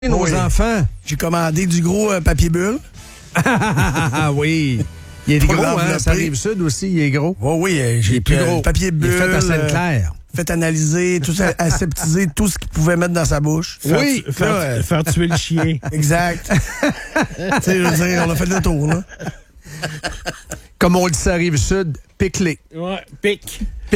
Nos enfants. J'ai commandé du gros papier bulle. Ah oui. Il est Pour gros, hein? l'envelopper. Ça arrive sud aussi, il est gros. Oh oui, Il j'ai est plus pris gros. le papier Il bulle. est fait à Sainte-Claire. Fait analyser, tout ça, aseptiser tout ce qu'il pouvait mettre dans sa bouche. Oui. Faire tuer le chien. Exact. Tu sais, je veux dire, on a fait le tour, là. Comme on le dit, ça arrive sud, pique-les. Ouais, pique.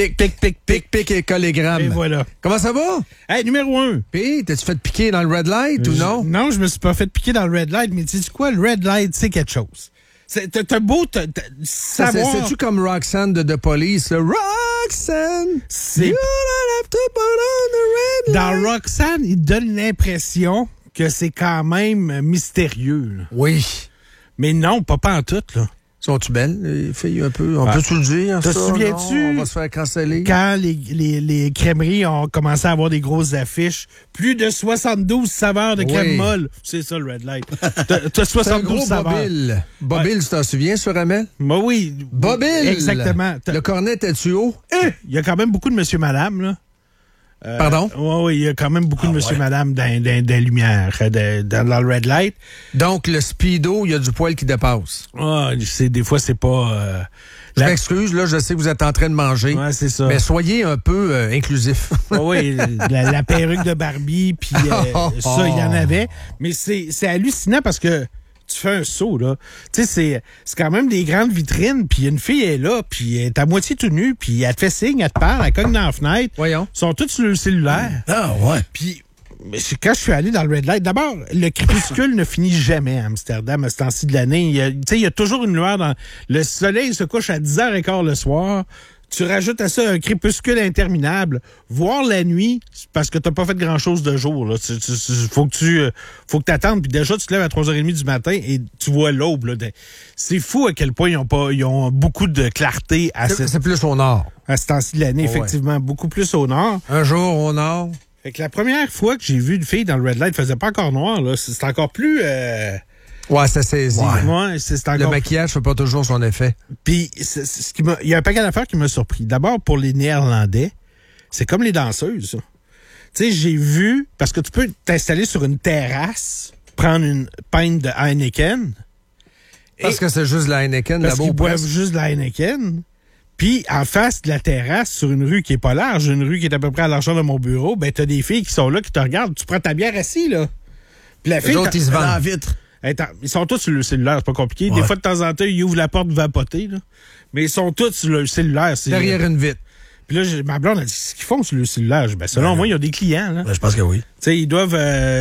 Pique et collégramme. Et voilà. Comment ça va? Hey, numéro 1. Puis, t'as-tu fait piquer dans le red light ou non? Non, je me suis pas fait piquer dans le red light, mais tu sais quoi, le red light, c'est quelque chose. T'as beau savoir... C'est-tu comme Roxanne de The Police? Là? Roxanne! C'est- You don't have to put on the red light. Dans Roxanne, il donne l'impression que c'est quand même mystérieux. Là. Oui. Mais non, pas en tout, là. Sont-tu belles, les filles, un peu? On peut-tu le dire? Te ça? souviens-tu? Non, on va se faire canceller. Quand les crèmeries ont commencé à avoir des grosses affiches, plus de 72 saveurs de crème Oui. molle. C'est ça, le red light. T'as C'est un 72 gros saveurs. Bobil. Bobil, tu t'en souviens, sur Amel? Bah oui. Bobil! Exactement. Le cornet était-tu haut? Il y a quand même beaucoup de monsieur, madame, là. Pardon? Oui, il y a quand même beaucoup de monsieur, madame dans les lumières, dans le red light. Donc, le speedo, il y a du poil qui dépasse. Des fois, c'est pas... Je m'excuse, là, je sais que vous êtes en train de manger. Ouais, c'est ça. Mais soyez un peu inclusif. Oui, la perruque de Barbie, puis ça, il y en avait. Mais c'est hallucinant parce que tu fais un saut, là. Tu sais, c'est quand même des grandes vitrines, puis une fille est là, puis elle est à moitié tout nue, puis elle te fait signe, elle te parle, elle cogne dans la fenêtre. Voyons. Ils sont tous sur le cellulaire. Ah, ouais. Puis, quand je suis allé dans le red light, d'abord, le crépuscule ne finit jamais à Amsterdam à ce temps-ci de l'année. Il y a toujours une lueur dans... Le soleil se couche à 10h15 le soir. Tu rajoutes à ça un crépuscule interminable. Voir la nuit, c'est parce que t'as pas fait grand-chose de jour. Là. Faut que t'attendes. Puis déjà, tu te lèves à 3h30 du matin et tu vois l'aube. Là. C'est fou à quel point ils ont beaucoup de clarté à C'est plus au nord. ce temps-ci de l'année, effectivement. Beaucoup plus au nord. Un jour au nord. Fait que la première fois que j'ai vu une fille dans le red light, il faisait pas encore noir, là. C'est encore plus... Ouais, ça saisit. Ouais, c'est encore... Le maquillage fait pas toujours son effet. Puis, il y a un paquet d'affaires qui m'a surpris. D'abord, pour les Néerlandais, c'est comme les danseuses, ça. Tu sais, j'ai vu... Parce que tu peux t'installer sur une terrasse, prendre une pinte de Heineken... Parce que c'est juste la Heineken, Parce là-bas qu'ils au boivent presse. juste de la Heineken. Puis, en face de la terrasse, sur une rue qui est pas large, une rue qui est à peu près à l'argent de mon bureau, ben, t'as des filles qui sont là, qui te regardent. Tu prends ta bière assis, là. Puis la fille... Les autres, ils se Dans la vendent. vitre. Ils sont tous sur le cellulaire, c'est pas compliqué. Des Ouais. fois, de temps en temps, ils ouvrent la porte vapoter, là. Mais ils sont tous sur le cellulaire. Derrière une vitre. Puis là, ma blonde a dit, ce qu'ils font sur le cellulaire? Ben, selon moi, ils ont des clients, là. Ben, je pense que oui. Tu sais, ils doivent...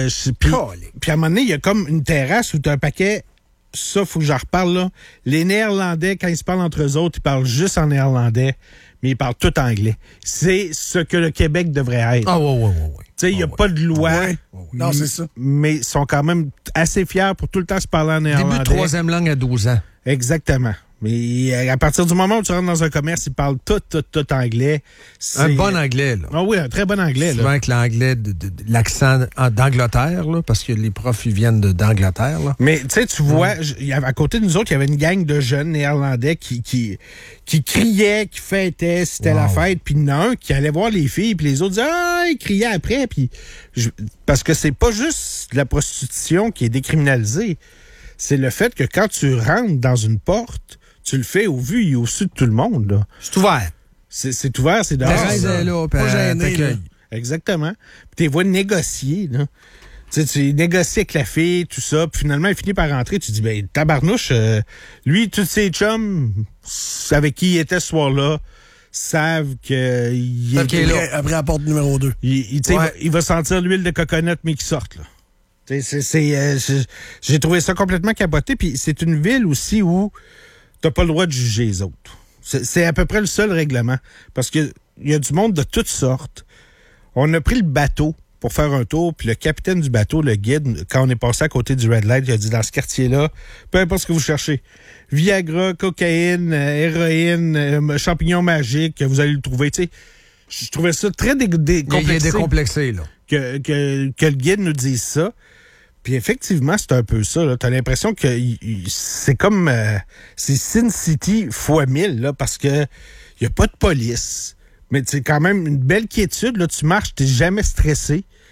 Puis à un moment donné, il y a comme une terrasse où t'as un paquet... Ça, faut que j'en reparle, là. Les Néerlandais, quand ils se parlent entre eux autres, ils parlent juste en néerlandais, mais ils parlent tout anglais. C'est ce que le Québec devrait être. Ah, ouais. Tu sais, il n'y a pas de loi. Ouais. Non, c'est ça. Mais ils sont quand même assez fiers pour tout le temps se parler en néerlandais. Début de troisième langue à 12 ans. Exactement. Mais à partir du moment où tu rentres dans un commerce, ils parlent tout anglais. Un bon anglais, là. Ah oui, un très bon anglais. Souvent Là. avec l'anglais, l'accent d'Angleterre, là, parce que les profs, ils viennent d'Angleterre, là. Mais tu sais, tu vois, à côté de nous autres, il y avait une gang de jeunes néerlandais qui criaient, qui fêtaient, c'était la fête. Puis il y en a un qui allait voir les filles, puis les autres disaient « Ah! » Ils criaient après. Puis parce que c'est pas juste la prostitution qui est décriminalisée. C'est le fait que quand tu rentres dans une porte, tu le fais au vu et au su de tout le monde. Là. C'est ouvert. C'est ouvert, c'est dehors. Thérèse est là, puis Pas elle gêné, t'accueille. là. Exactement. Puis tu les vois négocier, là. Tu négocies avec la fille, tout ça, puis finalement, il finit par rentrer. Tu dis, ben, tabarnouche, lui, tous ses chums avec qui il était ce soir-là savent qu'il est Après la porte numéro 2. il va sentir l'huile de coconut, mais qu'il sorte, là. J'ai trouvé ça complètement capoté. Puis c'est une ville aussi où t'as pas le droit de juger les autres. C'est à peu près le seul règlement. Parce que il y a du monde de toutes sortes. On a pris le bateau pour faire un tour, puis le capitaine du bateau, le guide, quand on est passé à côté du Red Light, il a dit, dans ce quartier-là, peu importe ce que vous cherchez, Viagra, cocaïne, héroïne, champignons magiques, vous allez le trouver. Tu sais, je trouvais ça très décomplexé. Il est décomplexé, là. Que le guide nous dise ça. Puis effectivement, c'est un peu ça. Tu as l'impression que c'est comme... c'est Sin City fois 1000, là, parce que il n'y a pas de police. Mais c'est quand même une belle quiétude. Là, tu marches, tu n'es jamais stressé.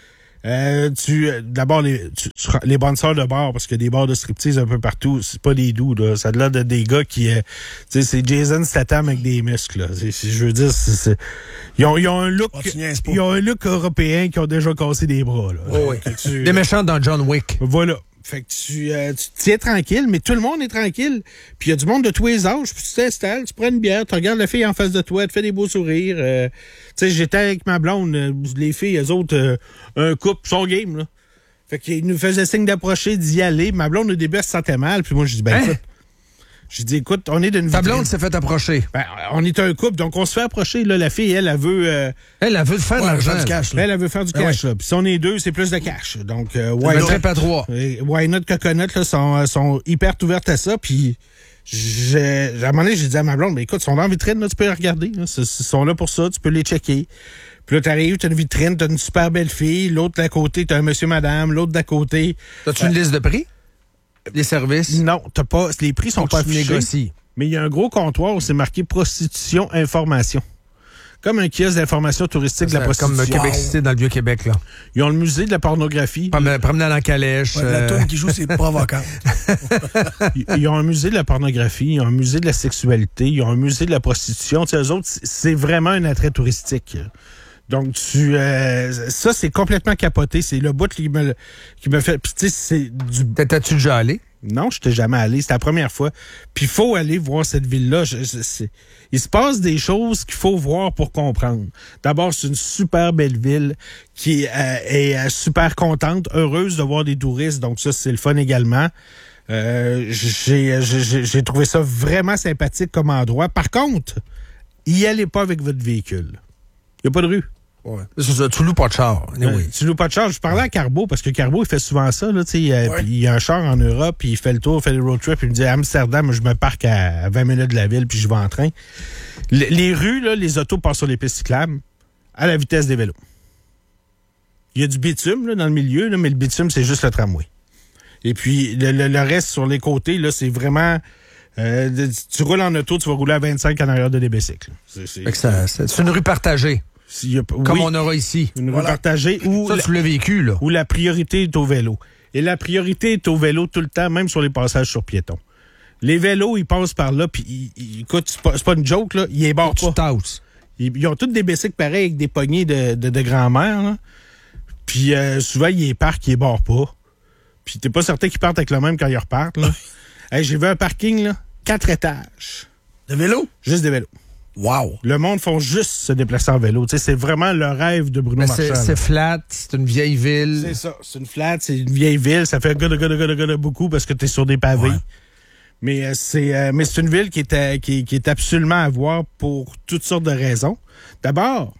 D'abord, les bonnes sœurs de bar, parce qu'il y a des bars de striptease un peu partout, c'est pas des doux, là. Ça a l'air de des gars qui, tu sais, c'est Jason Statham avec des muscles, là. Je veux dire, ils ont un look, ils ont un look européen qui ont déjà cassé des bras, là. Oh, oui. Des méchants dans John Wick. Voilà. Fait que tu tiens tranquille, mais tout le monde est tranquille. Puis il y a du monde de tous les âges. Puis tu t'installes, tu prends une bière, tu regardes la fille en face de toi, elle te fait des beaux sourires. Tu sais, j'étais avec ma blonde, les filles, elles autres, un couple, son game, là. Fait qu'ils nous faisaient signe d'approcher, d'y aller. Ma blonde, au début, elle se sentait mal. Puis moi, je dis, écoute, on est d'une Ta blonde s'est fait approcher. Ben, on est un couple, donc on se fait approcher. Là, la fille, elle veut... Elle veut faire de l'argent. Du cash, là. Elle veut faire du cash. Là. Puis si on est deux, c'est plus de cash. Donc, Why Not à 3. Why Not Coconut là, sont hyper ouvertes à ça. Puis, à un moment donné, j'ai dit à ma blonde, mais écoute, ils sont dans la vitrine, là, tu peux les regarder. Là. Ils sont là pour ça, tu peux les checker. Puis là, t'arrives, t'as une vitrine, t'as une super belle fille. L'autre d'à côté, t'as un monsieur, madame. L'autre d'à côté... As-tu une liste de prix? Les services? Non, t'as pas... Les prix sont pas affichés. Négocies. Mais il y a un gros comptoir où c'est marqué prostitution, information. Comme un kiosque d'information touristique de la prostitution. Comme Québec Cité dans le Vieux-Québec, là. Ils ont le musée de la pornographie. Promenant dans la calèche. La toune qui joue, c'est provocant. Ils ont un musée de la pornographie, ils ont un musée de la sexualité, ils ont un musée de la prostitution. Tu sais, eux autres, c'est vraiment un attrait touristique. Donc, ça, c'est complètement capoté. C'est le bout qui me fait... Puis, tu sais, c'est du... T'es-tu déjà allé? Non, je n'étais jamais allé. C'est la première fois. Puis il faut aller voir cette ville-là. Il se passe des choses qu'il faut voir pour comprendre. D'abord, c'est une super belle ville qui est super contente, heureuse de voir des touristes. Donc ça, c'est le fun également. J'ai trouvé ça vraiment sympathique comme endroit. Par contre, y allez pas avec votre véhicule. Il n'y a pas de rue. Ouais. C'est ça, tu loues pas de char. Oui. Tu loues pas de char. Je parlais à Carbo, parce que Carbo, il fait souvent ça. Là, il y a un char en Europe, puis il fait le tour, il fait le road trip, puis il me dit à Amsterdam, je me parque à 20 minutes de la ville, puis je vais en train. Les rues, là, les autos passent sur les pistes cyclables à la vitesse des vélos. Il y a du bitume là, dans le milieu, là, mais le bitume, c'est juste le tramway. Et puis, le reste sur les côtés, là, c'est vraiment... tu roules en auto, tu vas rouler à 25 en arrière de des bicycles. C'est une rue partagée. Comme on aura ici. Une rue partagée où... Ça, tu l'as vécu, là. Où la priorité est au vélo. Et la priorité est au vélo tout le temps, même sur les passages sur piétons. Les vélos, ils passent par là, puis écoute, c'est pas une joke, là, ils ébarrent pas. Ils ont tous des bicycles pareils avec des poignées de grand-mère, là. Puis souvent, ils parquent, ils ébarrent pas. Puis t'es pas certain qu'ils partent avec le même quand ils repartent, là. Hey, j'ai vu un parking, là, 4 étages. De vélo? Juste des vélos. Wow! Le monde font juste se déplacer en vélo. Tu sais, c'est vraiment le rêve de Bruno Marchand. C'est flat, c'est une vieille ville. C'est ça, c'est une flat, c'est une vieille ville. Ça fait gada beaucoup parce que t'es sur des pavés. Ouais. Mais c'est une ville qui est absolument à voir pour toutes sortes de raisons. D'abord,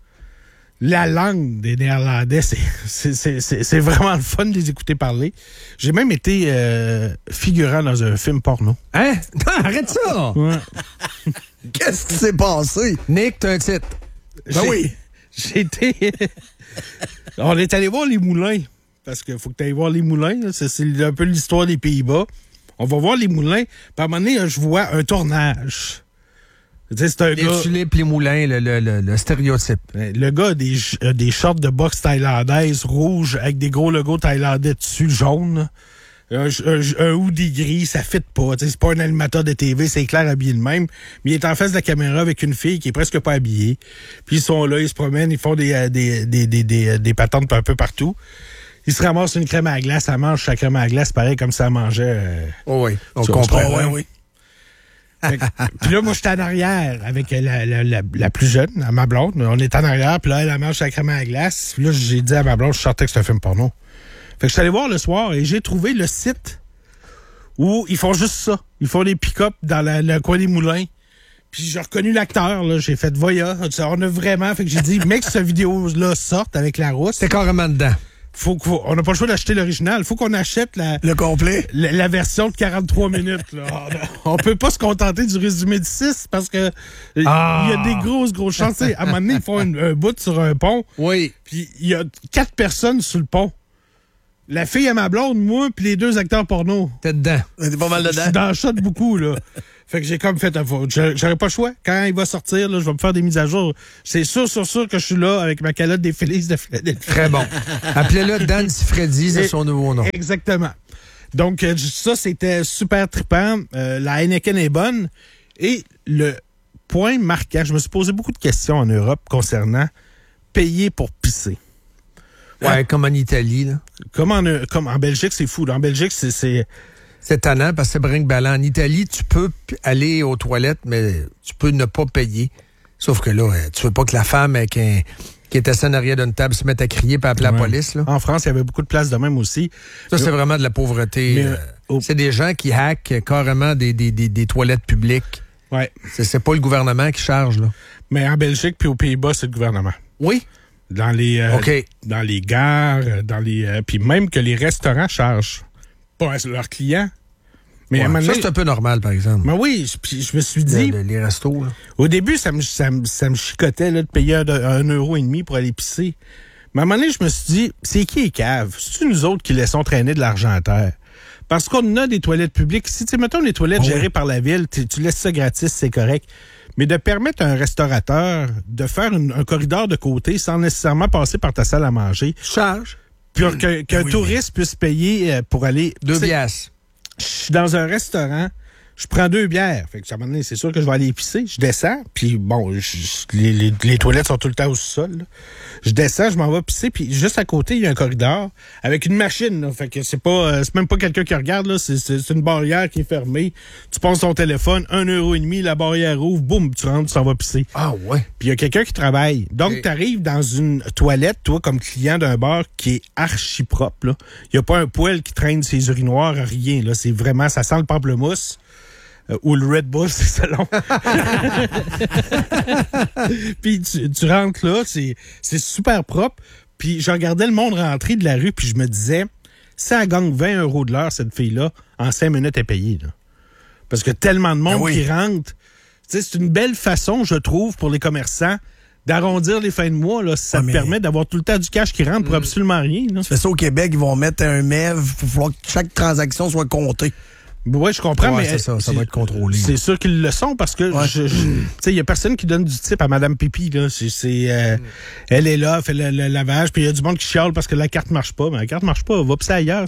la langue des Néerlandais, c'est vraiment le fun de les écouter parler. J'ai même été figurant dans un film porno. Hein? Non, arrête ça! Ouais. Qu'est-ce qui s'est passé? Nick, t'as un titre. Ben oui. J'ai été... On est allé voir les moulins. Parce qu'il faut que tu ailles voir les moulins. Là. C'est un peu l'histoire des Pays-Bas. On va voir les moulins. Puis à un moment donné, je vois un tournage. Tu sais, c'est un les gars... tulipes, les moulins, le stéréotype. Le gars a des shorts de boxe thaïlandaise rouges avec des gros logos thaïlandais dessus, jaune. Un hoodie gris, ça fit pas. C'est pas un animateur de TV, c'est clair habillé de même. Mais il est en face de la caméra avec une fille qui est presque pas habillée. Puis ils sont là, ils se promènent, ils font des patentes un peu partout. Ils se ramassent une crème à glace, elle mange sa crème à glace, pareil comme ça mangeait. Oui, on comprend. Oui. Puis là, moi, j'étais en arrière avec la plus jeune, ma blonde. On est en arrière, puis là, elle mange sa crème à glace. Puis là, j'ai dit à ma blonde, je sortais que c'est un film porno. Fait que je suis allé voir le soir et j'ai trouvé le site où ils font juste ça. Ils font des pick-up dans le coin des moulins. Puis j'ai reconnu l'acteur, là. J'ai fait voya. On a vraiment... Fait que j'ai dit, mec, cette vidéo-là sorte avec la rousse. C'est carrément dedans. On n'a pas le choix d'acheter l'original. Faut qu'on achète le complet. La version de 43 minutes. Là. On peut pas se contenter du résumé de 6 parce que il y a des grosses chances. À un moment donné, ils font un bout sur un pont. Oui. Puis il y a 4 personnes sur le pont. La fille à ma blonde, moi, puis les 2 acteurs porno. T'es dedans. T'es pas mal dedans. Je suis dans le shot beaucoup, là. Fait que j'ai comme fait un faute. J'aurais pas le choix. Quand il va sortir, là, je vais me faire des mises à jour. C'est sûr que je suis là avec ma calotte des Phillies de Philadelphie. Très bon. Appelez-le Dan Sifredi, c'est son nouveau nom. Exactement. Donc, ça, c'était super trippant. La Heineken est bonne. Et le point marquant, je me suis posé beaucoup de questions en Europe concernant payer pour pisser. Ouais, comme en Italie, là. Comme en Belgique, c'est fou. Là. En Belgique, c'est étonnant parce que c'est brinque-ballant. En Italie, tu peux aller aux toilettes, mais tu peux ne pas payer. Sauf que là, tu veux pas que la femme qui est assise en arrière d'une table se mette à crier et appeler la police. Là. En France, il y avait beaucoup de places de même aussi. Ça, c'est vraiment de la pauvreté. C'est des gens qui hackent carrément des toilettes publiques. Ouais. C'est pas le gouvernement qui charge, là. Mais en Belgique puis aux Pays-Bas, c'est le gouvernement. Oui? Dans les gares, puis même que les restaurants chargent pas leurs clients. Mais ça, c'est un peu normal, par exemple. Mais oui, puis je me suis dit... Les restos, là. Au début, ça me chicotait là, de payer 1,5 € pour aller pisser. Mais à un moment donné, je me suis dit, c'est qui les caves? C'est-tu nous autres qui laissons traîner de l'argent à terre? Parce qu'on a des toilettes publiques. Si, mettons des toilettes gérées par la ville, tu laisses ça gratis, c'est correct. Mais de permettre à un restaurateur de faire un corridor de côté sans nécessairement passer par ta salle à manger. Charge. Puis qu'un touriste puisse payer pour aller... 2 piastres. Je suis dans un restaurant, je prends 2 bières. Fait que ça m'a donné, c'est sûr que je vais aller épicer. Je descends, puis bon, les toilettes sont tout le temps au sol. Là. Je descends, je m'en vais pisser, puis juste à côté, il y a un corridor avec une machine. Là. Fait que c'est même pas quelqu'un qui regarde, là. C'est une barrière qui est fermée. Tu passes ton téléphone, 1,5 €, la barrière ouvre, boum, tu rentres, tu t'en vas pisser. Ah ouais. Puis il y a quelqu'un qui travaille. Donc, t'arrives dans une toilette, toi, comme client d'un bar qui est archi propre. Là. Il n'y a pas un poêle qui traîne ses urinoirs, rien. Là. C'est vraiment, ça sent le pamplemousse. Ou le Red Bull, c'est selon. Puis tu rentres là, c'est super propre. Puis je regardais le monde rentrer de la rue, puis je me disais, si elle gagne 20 € de l'heure, cette fille-là, en 5 minutes, elle est payée. Là. Parce que tellement de monde qui rentre. C'est une belle façon, je trouve, pour les commerçants, d'arrondir les fins de mois. Là, ça te permet d'avoir tout le temps du cash qui rentre pour absolument rien. Là. Tu fais ça au Québec, ils vont mettre un MEV pour falloir que chaque transaction soit comptée. Oui, je comprends, mais ça va être contrôlé. C'est sûr qu'ils le sont parce que il y a personne qui donne du type à Mme Pipi. Là. Elle est là, fait le lavage, puis il y a du monde qui chiale parce que la carte marche pas. Mais la carte marche pas, va pisser ailleurs.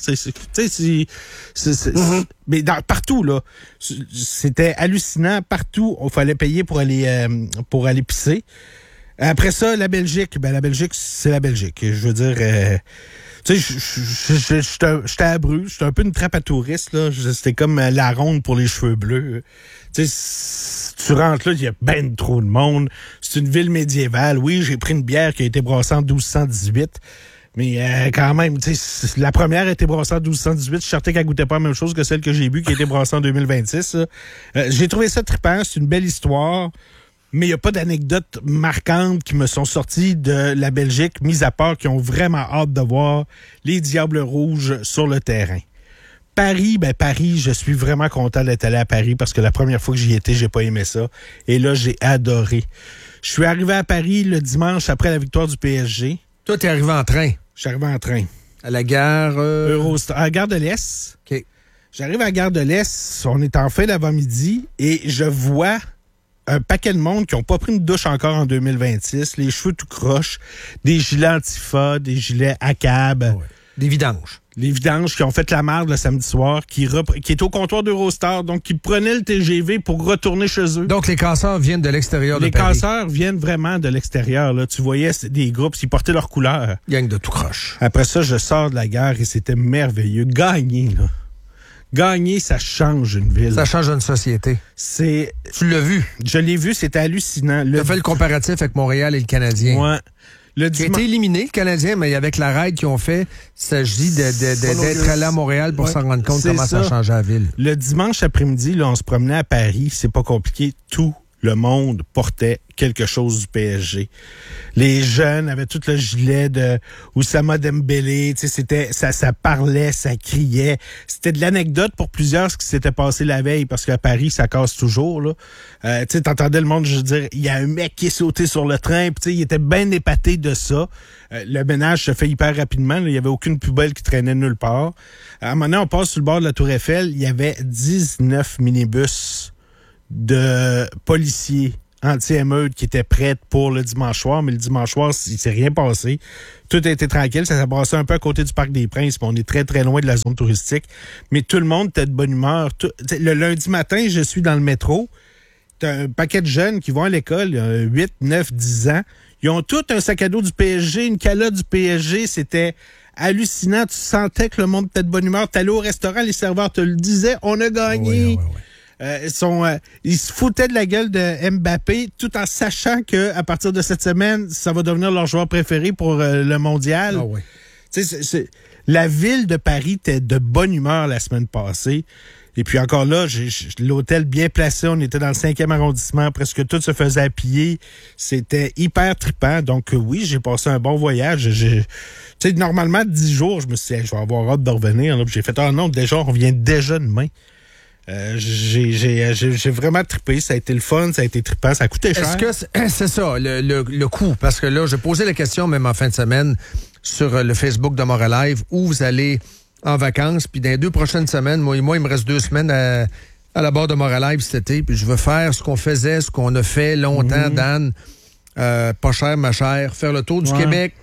Mais partout, là, c'était hallucinant. Partout, il fallait payer pour aller pisser. Après ça, la Belgique, la Belgique, c'est la Belgique. Je veux dire... Tu sais, j'étais à Bruges, j'étais un peu une trappe à touristes, là. C'était comme la ronde pour les cheveux bleus. Tu sais, tu rentres là, il y a ben trop de monde. C'est une ville médiévale. Oui, j'ai pris une bière qui a été brassée en 1218. Mais quand même, tu sais, la première a été brassée en 1218. Je suis certain qu'elle goûtait pas la même chose que celle que j'ai bu qui a été brassée en 2026. J'ai trouvé ça trippant. C'est une belle histoire. Mais il n'y a pas d'anecdotes marquantes qui me sont sorties de la Belgique, mis à part qui ont vraiment hâte de voir les Diables Rouges sur le terrain. Paris, Paris, je suis vraiment content d'être allé à Paris parce que la première fois que j'y étais, j'ai pas aimé ça. Et là, j'ai adoré. Je suis arrivé à Paris le dimanche après la victoire du PSG. Toi, t'es arrivé en train? Je suis arrivé en train. À la gare... Eurostar, à la gare de l'Est. OK. J'arrive à la gare de l'Est, on est en fin d'avant-midi, et je vois... un paquet de monde qui n'ont pas pris une douche encore en 2026, les cheveux tout croches, des gilets Antifa, des gilets ACAB. Ouais. Des vidanges. Les vidanges qui ont fait la merde le samedi soir, qui est au comptoir d'Eurostar, donc qui prenaient le TGV pour retourner chez eux. Donc les casseurs viennent de l'extérieur de Paris. Les casseurs viennent vraiment de l'extérieur. Là. Tu voyais des groupes, ils portaient leur couleur. Gang de tout croche. Après ça, je sors de la gare et c'était merveilleux. Gagner, là. Gagner, ça change une ville. Ça change une société. Tu l'as vu? Je l'ai vu, c'était hallucinant. Tu as fait le comparatif avec Montréal et le Canadien. Ouais. Qui a été éliminé, le Canadien, mais avec la raid qu'ils ont fait, il s'agit d'être allé à Montréal pour s'en rendre compte comment ça changeait la ville. Le dimanche après-midi, là, on se promenait à Paris, c'est pas compliqué, tout le monde portait quelque chose du PSG. Les jeunes avaient tout le gilet de Oussama Dembélé, tu sais, ça parlait, ça criait. C'était de l'anecdote pour plusieurs ce qui s'était passé la veille, parce qu'à Paris, ça casse toujours, là. Tu sais, t'entendais le monde, je veux dire, il y a un mec qui est sauté sur le train, puis tu sais, il était bien épaté de ça. Le ménage se fait hyper rapidement, là. Il y avait aucune poubelle qui traînait nulle part. À un moment donné, on passe sur le bord de la Tour Eiffel, il y avait 19 minibus de policiers anti-émeute qui étaient prêts pour le dimanche soir, mais le dimanche soir, il s'est rien passé. Tout a été tranquille, ça s'est passé un peu à côté du Parc des Princes, mais on est très, très loin de la zone touristique. Mais tout le monde était de bonne humeur. Le lundi matin, je suis dans le métro. T'as un paquet de jeunes qui vont à l'école, 8, 9, 10 ans. Ils ont tous un sac à dos du PSG, une calotte du PSG. C'était hallucinant. Tu sentais que le monde était de bonne humeur. T'allais au restaurant, les serveurs te le disaient, on a gagné. Oui. Ils se foutaient de la gueule de Mbappé tout en sachant qu'à partir de cette semaine, ça va devenir leur joueur préféré pour le mondial. Ah oui. La ville de Paris était de bonne humeur la semaine passée. Et puis encore là, l'hôtel bien placé, on était dans le 5e arrondissement, presque tout se faisait à pied. C'était hyper trippant. Donc oui, j'ai passé un bon voyage. Normalement, 10 jours, je me suis dit, je vais avoir hâte de revenir. Là. Puis j'ai fait, non, déjà, on revient déjà demain. J'ai vraiment trippé. Ça a été le fun, ça a été trippant, ça a coûté cher. Est-ce que c'est ça, le coût? Parce que là, j'ai posé la question même en fin de semaine sur le Facebook de Montréal Live où vous allez en vacances. Puis dans les 2 prochaines semaines, moi, il me reste 2 semaines à la barre de Montréal Live cet été. Puis je veux faire ce qu'on faisait, ce qu'on a fait longtemps, Dan. Pas cher, ma chère. Faire le tour du Québec.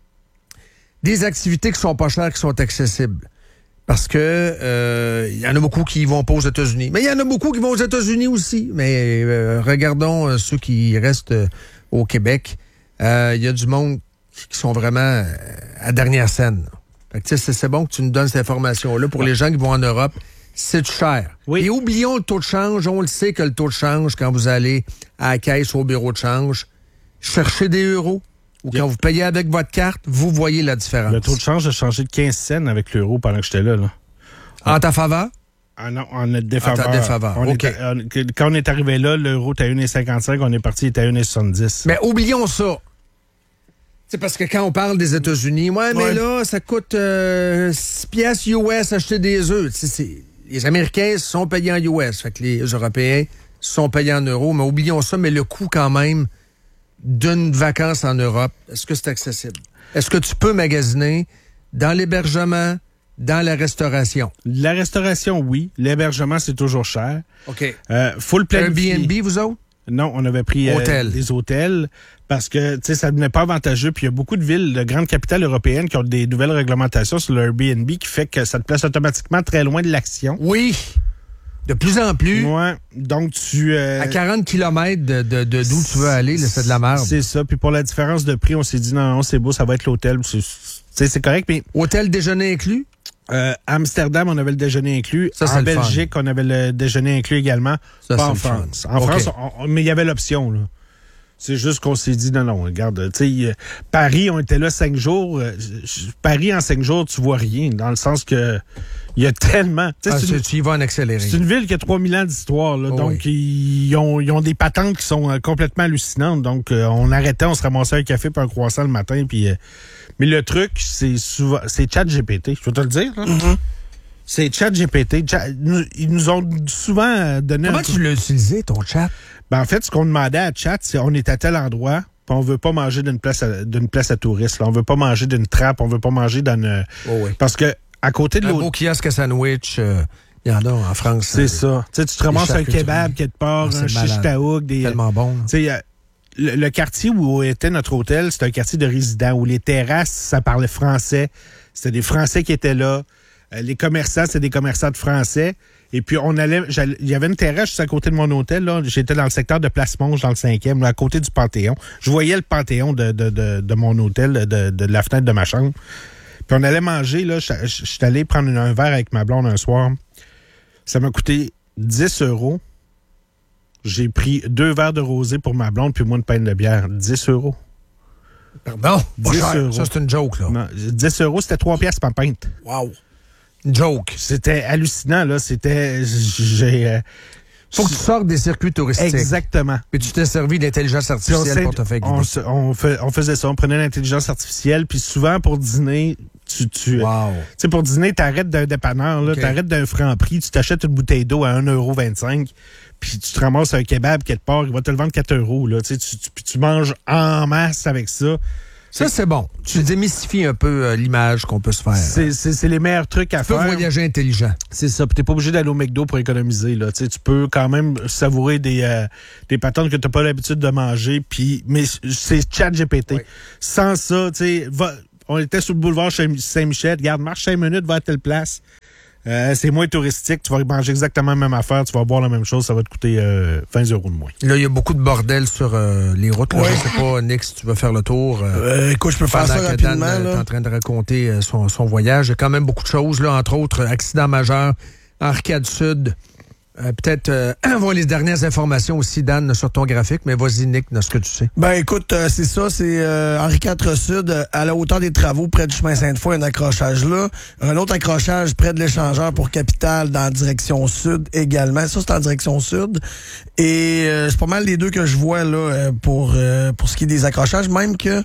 Des activités qui sont pas chères, qui sont accessibles. Parce que il y en a beaucoup qui vont pas aux États-Unis. Mais il y en a beaucoup qui vont aux États-Unis aussi. Mais regardons ceux qui restent au Québec. Il y a du monde qui sont vraiment à dernière scène. Fait que, c'est bon que tu nous donnes cette information-là. Pour les gens qui vont en Europe, c'est cher. Oui. Et oublions le taux de change. On le sait que le taux de change, quand vous allez à la caisse au bureau de change, cherchez des euros. Ou quand vous payez avec votre carte, vous voyez la différence. Le taux de change a changé de 15 cents avec l'euro pendant que j'étais là. En ta faveur? Ah non, en notre défaveur. En ta défaveur, OK. Quand on est arrivé là, l'euro était à 1,55, on est parti, il était à 1,70. Mais oublions ça. C'est parce que quand on parle des États-Unis, mais là, ça coûte 6 piastres US acheter des œufs. Les Américains sont payés en US, fait que les Européens sont payés en euros, mais oublions ça, mais le coût quand même d'une vacance en Europe, est-ce que c'est accessible? Est-ce que tu peux magasiner dans l'hébergement, dans la restauration? La restauration, oui. L'hébergement, c'est toujours cher. OK. Faut le planifier. Airbnb, vous autres? Non, on avait pris des hôtels parce que ça devenait pas avantageux. Puis il y a beaucoup de villes, de grandes capitales européennes qui ont des nouvelles réglementations sur le Airbnb qui fait que ça te place automatiquement très loin de l'action. Oui. De plus en plus. Ouais. Donc tu à 40 km de d'où tu veux aller, là, c'est de la merde. C'est ça. Puis pour la différence de prix, on s'est dit non, c'est beau, ça va être l'hôtel. C'est correct, mais hôtel déjeuner inclus? Amsterdam, on avait le déjeuner inclus. Ça, en Belgique, on avait le déjeuner inclus également. Ça, pas en France. En France, mais il y avait l'option, là. C'est juste qu'on s'est dit, non, regarde, tu sais, Paris, on était là 5 jours. Paris, en 5 jours, tu vois rien, dans le sens que il y a tellement... Tu y vas en accéléré. C'est une ville qui a 3000 ans d'histoire, là, donc ils ont des patentes qui sont complètement hallucinantes. Donc, on arrêtait, on se ramassait un café puis un croissant le matin, puis... mais le truc, c'est ChatGPT, je peux te le dire, là. Mm-hmm. C'est ChatGPT. Ils nous ont souvent donné... Comment tu l'as utilisé, ton chat? Ben, en fait, ce qu'on demandait à Chat, c'est on est à tel endroit, puis on veut pas manger d'une place à touristes. Là. On veut pas manger d'une trappe, on veut pas manger dans Parce que à côté de l'autre... Un beau kiosque à sandwich, il y en a en France. C'est ça. Tu te ramasses un kebab quelque part, un shish taouk. Tellement bon. Le quartier où était notre hôtel, c'était un quartier de résidents, où les terrasses, ça parlait français. C'était des Français qui étaient là. Les commerçants, c'était des commerçants de français. Et puis, il y avait une terrasse juste à côté de mon hôtel, là. J'étais dans le secteur de Place-Monge, dans le 5e, là, à côté du Panthéon. Je voyais le Panthéon de mon hôtel, de la fenêtre de ma chambre. Puis on allait manger, là. Je suis allé prendre un verre avec ma blonde un soir. Ça m'a coûté 10 €. J'ai pris 2 verres de rosé pour ma blonde, puis moi, une pinte de bière. 10 €. Pardon? 10 €. Ça, c'est une joke, là. Non, 10 €, c'était 3 piastres par pinte. Wow. Une joke. C'était hallucinant, là. C'était... Faut que tu sortes des circuits touristiques. Exactement. Puis tu t'es servi d'intelligence artificielle pour te faire guider. On faisait ça. On prenait l'intelligence artificielle, puis souvent, pour dîner... Wow. Tu sais, pour dîner, t'arrêtes d'un dépanneur, là, t'arrêtes d'un Franprix, tu t'achètes une bouteille d'eau à 1,25 €, puis tu te ramasses un kebab quelque part, il va te le vendre 4 €, là, puis tu manges en masse avec ça. Ça, c'est bon. Tu démystifies un peu l'image qu'on peut se faire. C'est les meilleurs trucs à Tu peux faire. voyager intelligent. C'est ça. Puis t'es pas obligé d'aller au McDo pour économiser. Là. Tu peux quand même savourer des patentes que t'as pas l'habitude de manger. Mais c'est ChatGPT. Oui. Sans ça, on était sur le boulevard Saint-Michel. Regarde, marche 5 minutes, va à telle place. C'est moins touristique. Tu vas manger exactement la même affaire. Tu vas boire la même chose. Ça va te coûter 20 € de moins. Là, il y a beaucoup de bordel sur les routes. Là. Oui. Je sais pas, Nick, si tu veux faire le tour. Écoute, je peux faire ça Pendant que rapidement. Dan est Là. en train de raconter son voyage. Il y a quand même beaucoup de choses, là, entre autres, accident majeur en Arcade-Sud. Peut-être voir les dernières informations aussi, Dan, sur ton graphique, mais vas-y, Nick, dans ce que tu sais. Ben écoute, c'est ça, c'est Henri IV Sud, à la hauteur des travaux, près du chemin Sainte-Foy, un accrochage là. Un autre accrochage près de l'échangeur pour Capitale, dans la direction sud également. Ça, c'est en direction sud. Et c'est pas mal les deux que je vois là pour ce qui est des accrochages, même que...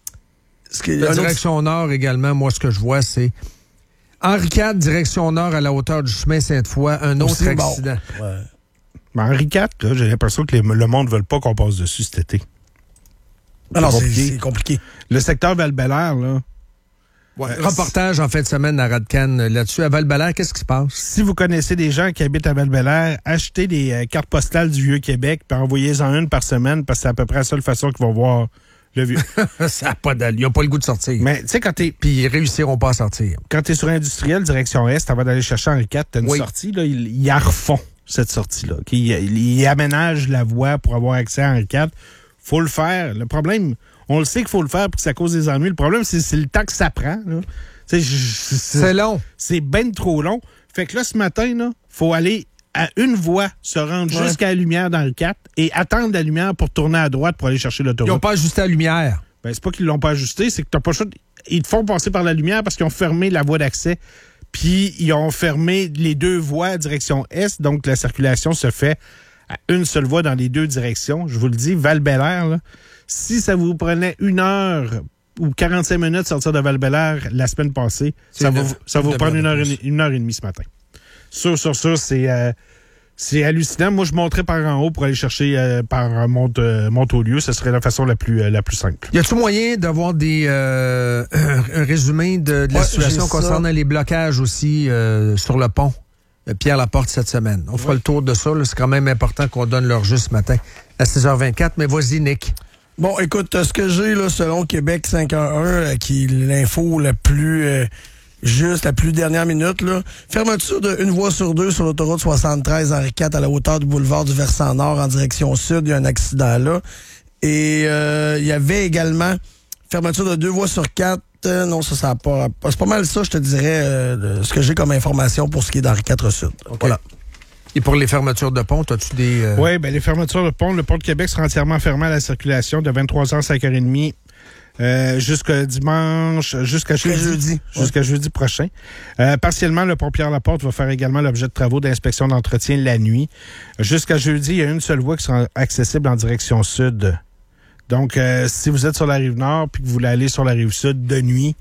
La direction nord également, moi, ce que je vois, c'est Henri IV, direction nord, à la hauteur du chemin Sainte-Foy, un autre Aussi, bon. accident. Ouais. Mais Henri IV, là, j'ai l'impression que le monde ne veut pas qu'on passe dessus cet été. Alors, compliqué. c'est compliqué. Le secteur Val-Bélair, là. Ouais. Reportage en fin de semaine à Radcan là-dessus. À Val-Bélair, qu'est-ce qui se passe? Si vous connaissez des gens qui habitent à Val-Bélair, achetez des cartes postales du Vieux-Québec puis envoyez-en une par semaine parce que c'est à peu près la seule façon qu'ils vont voir le vieux. Ça n'a pas d'allure. Ils n'ont pas le goût de sortir. Mais tu sais, quand t'es Puis ils réussiront pas à sortir. sur Industriel, direction Est, avant d'aller chercher Henri IV, t'as une Oui. sortie, là, ils la refont, cette sortie-là. Ils aménagent la voie pour avoir accès à Henri IV. Faut le faire. Le problème, on le sait qu'il faut le faire pour que ça cause des ennuis. Le problème, c'est le temps que ça prend. Là. C'est long. C'est ben trop long. Fait que là, ce matin, là, faut aller à une voie, se rendre jusqu'à la lumière d'Henri IV et attendre la lumière pour tourner à droite pour aller chercher Ils l'autoroute. n'ont pas ajusté la lumière. Ben, c'est pas qu'ils l'ont pas ajusté, c'est que t'as pas le choix. Ils te font passer par la lumière parce qu'ils ont fermé la voie d'accès. Puis ils ont fermé les deux voies direction Est, donc la circulation se fait à une seule voie dans les deux directions. Je vous le dis, Val-Bélair, là, si ça vous prenait 1 heure ou 45 minutes de sortir de Val-Bélair la semaine passée, ça va vous prendre 1 heure et demie ce matin. Sûr, c'est hallucinant. Moi, je monterais par en haut pour aller chercher par Montaulieu. Ce serait la façon la plus simple. Y a-t-il moyen d'avoir un résumé de la situation concernant les blocages aussi sur le pont Pierre-Laporte cette semaine? On fera le tour de ça. Là. C'est quand même important qu'on donne l'heure juste ce matin à 6h24. Mais vas-y, Nick. Bon, écoute, ce que j'ai, là, selon Québec 511, qui est l'info la plus juste, la plus dernière minute, là. Fermeture d'une voie sur deux sur l'autoroute 73 Henri IV à la hauteur du boulevard du versant nord en direction sud. Il y a un accident là. Et il y avait également fermeture de 2 voies sur 4. Non, ça n'a pas... C'est pas mal ça, je te dirais, ce que j'ai comme information pour ce qui est d'Henri IV Sud. Okay. Voilà. Et pour les fermetures de pont, as-tu des... Oui, ben les fermetures de pont, le pont de Québec sera entièrement fermé à la circulation de 23h à 5h30 jusqu'à dimanche, jusqu'à jeudi. Jusqu'à jeudi prochain. Partiellement, le pont Pierre-Laporte va faire également l'objet de travaux d'inspection d'entretien la nuit. Jusqu'à jeudi, il y a une seule voie qui sera accessible en direction sud. Donc, si vous êtes sur la rive nord puis que vous voulez aller sur la rive sud de nuit,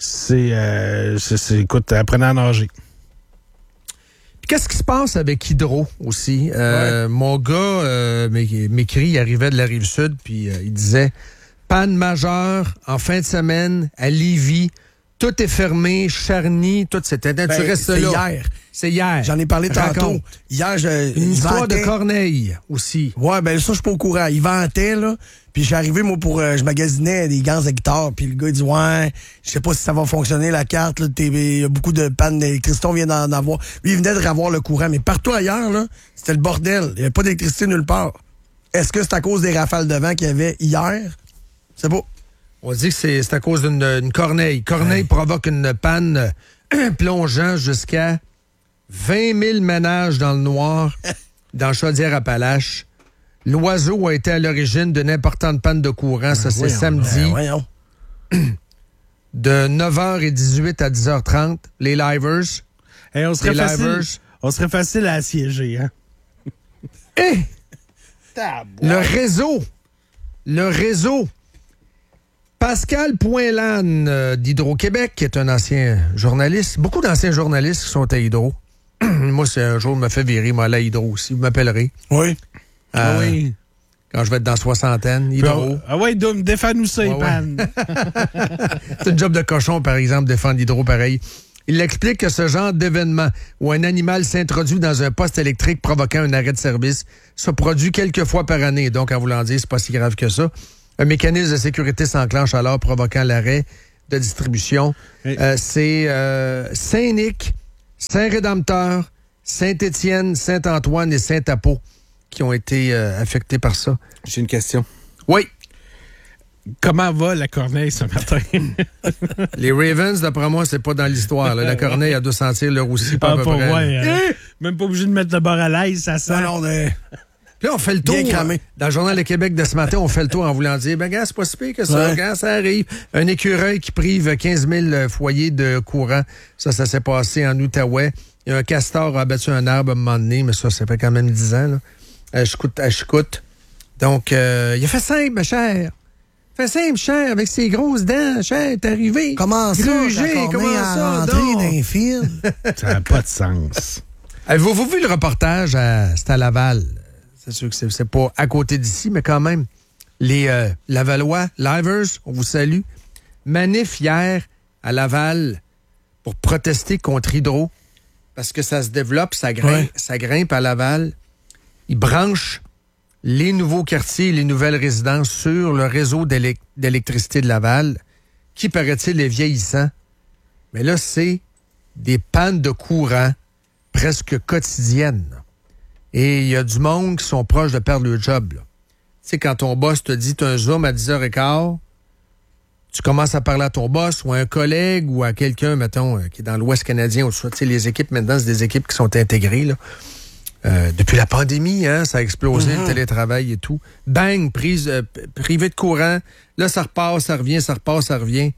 écoute, apprenez à nager. Qu'est-ce qui se passe avec Hydro aussi? Mon gars m'écrit, il arrivait de la Rive-Sud, puis il disait « Panne majeure en fin de semaine à Lévis, tout est fermé, Charny, tout c'était... tu restes c'est là. hier. C'est hier. J'en ai parlé tantôt. Raconte. Hier, Une histoire de Corneille aussi. Ouais, ben ça, je suis pas au courant. Il vantait, là. Puis je suis arrivé, moi, je magasinais des gants de guitare. Puis le gars, il dit, ouais, je sais pas si ça va fonctionner, la carte. Il y a beaucoup de pannes. Christon vient d'en avoir. Lui, il venait de revoir le courant. Mais partout ailleurs, là, c'était le bordel. Il n'y avait pas d'électricité nulle part. Est-ce que c'est à cause des rafales de vent qu'il y avait hier? C'est pas. On dit que c'est à cause d'une corneille. Corneille provoque une panne plongeant jusqu'à 20 000 ménages dans le noir, dans Chaudière-Appalaches. L'oiseau a été à l'origine d'une importante panne de courant. Ça, c'est samedi. De 9h18 à 10h30. Les livers. Hey, on serait facile à assiéger, hein? Et le réseau. Pascal Poinlan d'Hydro-Québec, qui est un ancien journaliste. Beaucoup d'anciens journalistes qui sont à Hydro. Moi, c'est un jour, me fait virer, moi, à Hydro aussi. Vous m'appellerez. Oui. Oui. quand je vais être dans soixantaine, Hydro. Ah ouais, Doom, défends-nous ça, Ouais, Ipan. C'est une job de cochon, par exemple, défendre l'hydro pareil. Il explique que ce genre d'événement où un animal s'introduit dans un poste électrique provoquant un arrêt de service se produit quelques fois par année. Donc, en voulant dire, c'est pas si grave que ça. Un mécanisme de sécurité s'enclenche alors, provoquant l'arrêt de distribution. C'est Saint-Nic, Saint-Rédempteur, Saint-Étienne, Saint-Antoine et Saint-Apo qui ont été affectés par ça. J'ai une question. Oui. Comment va la Corneille ce matin? Les Ravens, d'après moi, c'est pas dans l'histoire. Là. La Corneille, elle doit sentir le roussi pas à peu pour près. ouais, même pas obligé de mettre le bord à l'aise, ça sent. Non, Puis là, on fait le tour. Bien cramé. Dans le Journal de Québec de ce matin, on fait le tour en voulant dire, ben, gars, c'est pas si pire que ça. Ouais. Gars, ça arrive. Un écureuil qui prive 15 000 foyers de courant. Ça s'est passé en Outaouais. Il y a un castor a abattu un arbre à un moment donné, mais ça fait quand même 10 ans, là. À Chicoute. Donc, il a fait simple, ma chère. Fait simple, cher, avec ses grosses dents, cher, t'es arrivé. Comment ça, Grugé, la comment Corneille ça, a rentré donc? dans un film? Ça n'a pas de sens. Avez-vous vu le reportage? C'est à Laval. C'est sûr que c'est pas à côté d'ici, mais quand même. Les Lavallois, Livers, on vous salue. Manif hier à Laval pour protester contre Hydro parce que ça se développe, ça grimpe à Laval. Ils branchent les nouveaux quartiers et les nouvelles résidences sur le réseau d'électricité de Laval, qui, paraît-il, est vieillissant. Mais là, c'est des pannes de courant presque quotidiennes. Et il y a du monde qui sont proches de perdre leur job. Tu sais, quand ton boss te dit, tu as un Zoom à 10h15, tu commences à parler à ton boss ou à un collègue ou à quelqu'un, mettons, qui est dans l'Ouest canadien ou tout ça. Tu sais, les équipes, maintenant, c'est des équipes qui sont intégrées, là. Depuis la pandémie, hein, ça a explosé, le télétravail et tout. Bang, privé de courant. Là, ça repart, ça revient, ça repart, ça revient.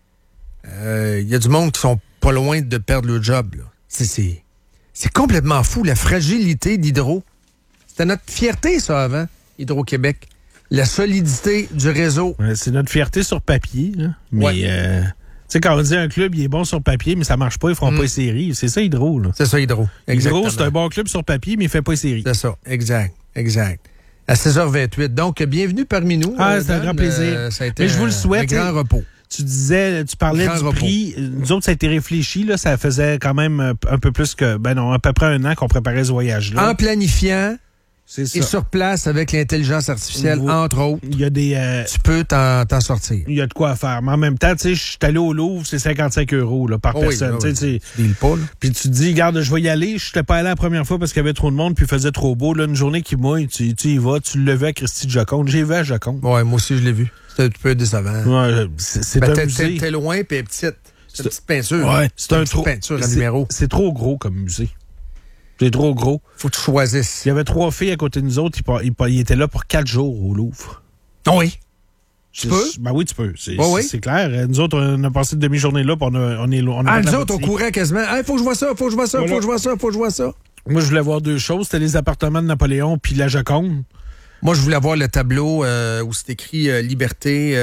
Il y a du monde qui sont pas loin de perdre leur job. Là. C'est complètement fou, la fragilité d'Hydro. C'était notre fierté, ça, avant, Hydro-Québec. La solidité du réseau. Ouais, c'est notre fierté sur papier. Là. Mais, Ouais. tu sais, quand on dit un club, il est bon sur papier, mais ça marche pas, ils feront pas les séries. C'est ça, Hydro. Là. C'est ça, Hydro. Exactement. Hydro, c'est un bon club sur papier, mais il fait pas les séries. C'est ça, exact. À 16h28. Donc, bienvenue parmi nous. C'est un grand plaisir. Ça a été Mais je vous le souhaite. un grand repos. Tu parlais Grand du repos. prix. Nous autres, ça a été réfléchi. Là, ça faisait quand même un peu plus que, à peu près un an qu'on préparait ce voyage-là. En planifiant C'est ça. et sur place avec l'intelligence artificielle, entre autres, Il y a des... tu peux t'en sortir. il y a de quoi faire. Mais en même temps, tu sais, je suis allé au Louvre, c'est 55 € là, par personne. Oui, Tu sais, tu deals pas, là. puis tu te dis, regarde, je vais y aller. Je n'étais pas allé la première fois parce qu'il y avait trop de monde, puis il faisait trop beau. Là, une journée qui mouille, tu y vas. Tu le levais à Christy de Joconde. J'ai vu à Joconde. Ouais, moi aussi, je l'ai vu. C'était un peu décevant. Ouais, c'est un musée. T'es loin, puis elle est petite. C'est une petite peinture. Ouais, c'est un petite trop. peinture à numéro. C'est trop gros comme musée. C'est trop gros. Faut que tu choisisses. Il y avait 3 filles à côté de nous autres. Ils étaient là pour 4 jours au Louvre. Oui. Tu peux? Ben oui, tu peux. C'est oui. c'est clair. Nous autres, on a passé une demi-journée là, puis on est loin. Nous autres, on courait quasiment. Hey, faut que je vois ça, faut que je vois ça, Voilà. faut que je vois ça, faut que je vois ça. Moi, je voulais voir 2 choses. C'était les appartements de Napoléon puis la Joconde. Moi, je voulais voir le tableau où c'est écrit Liberté.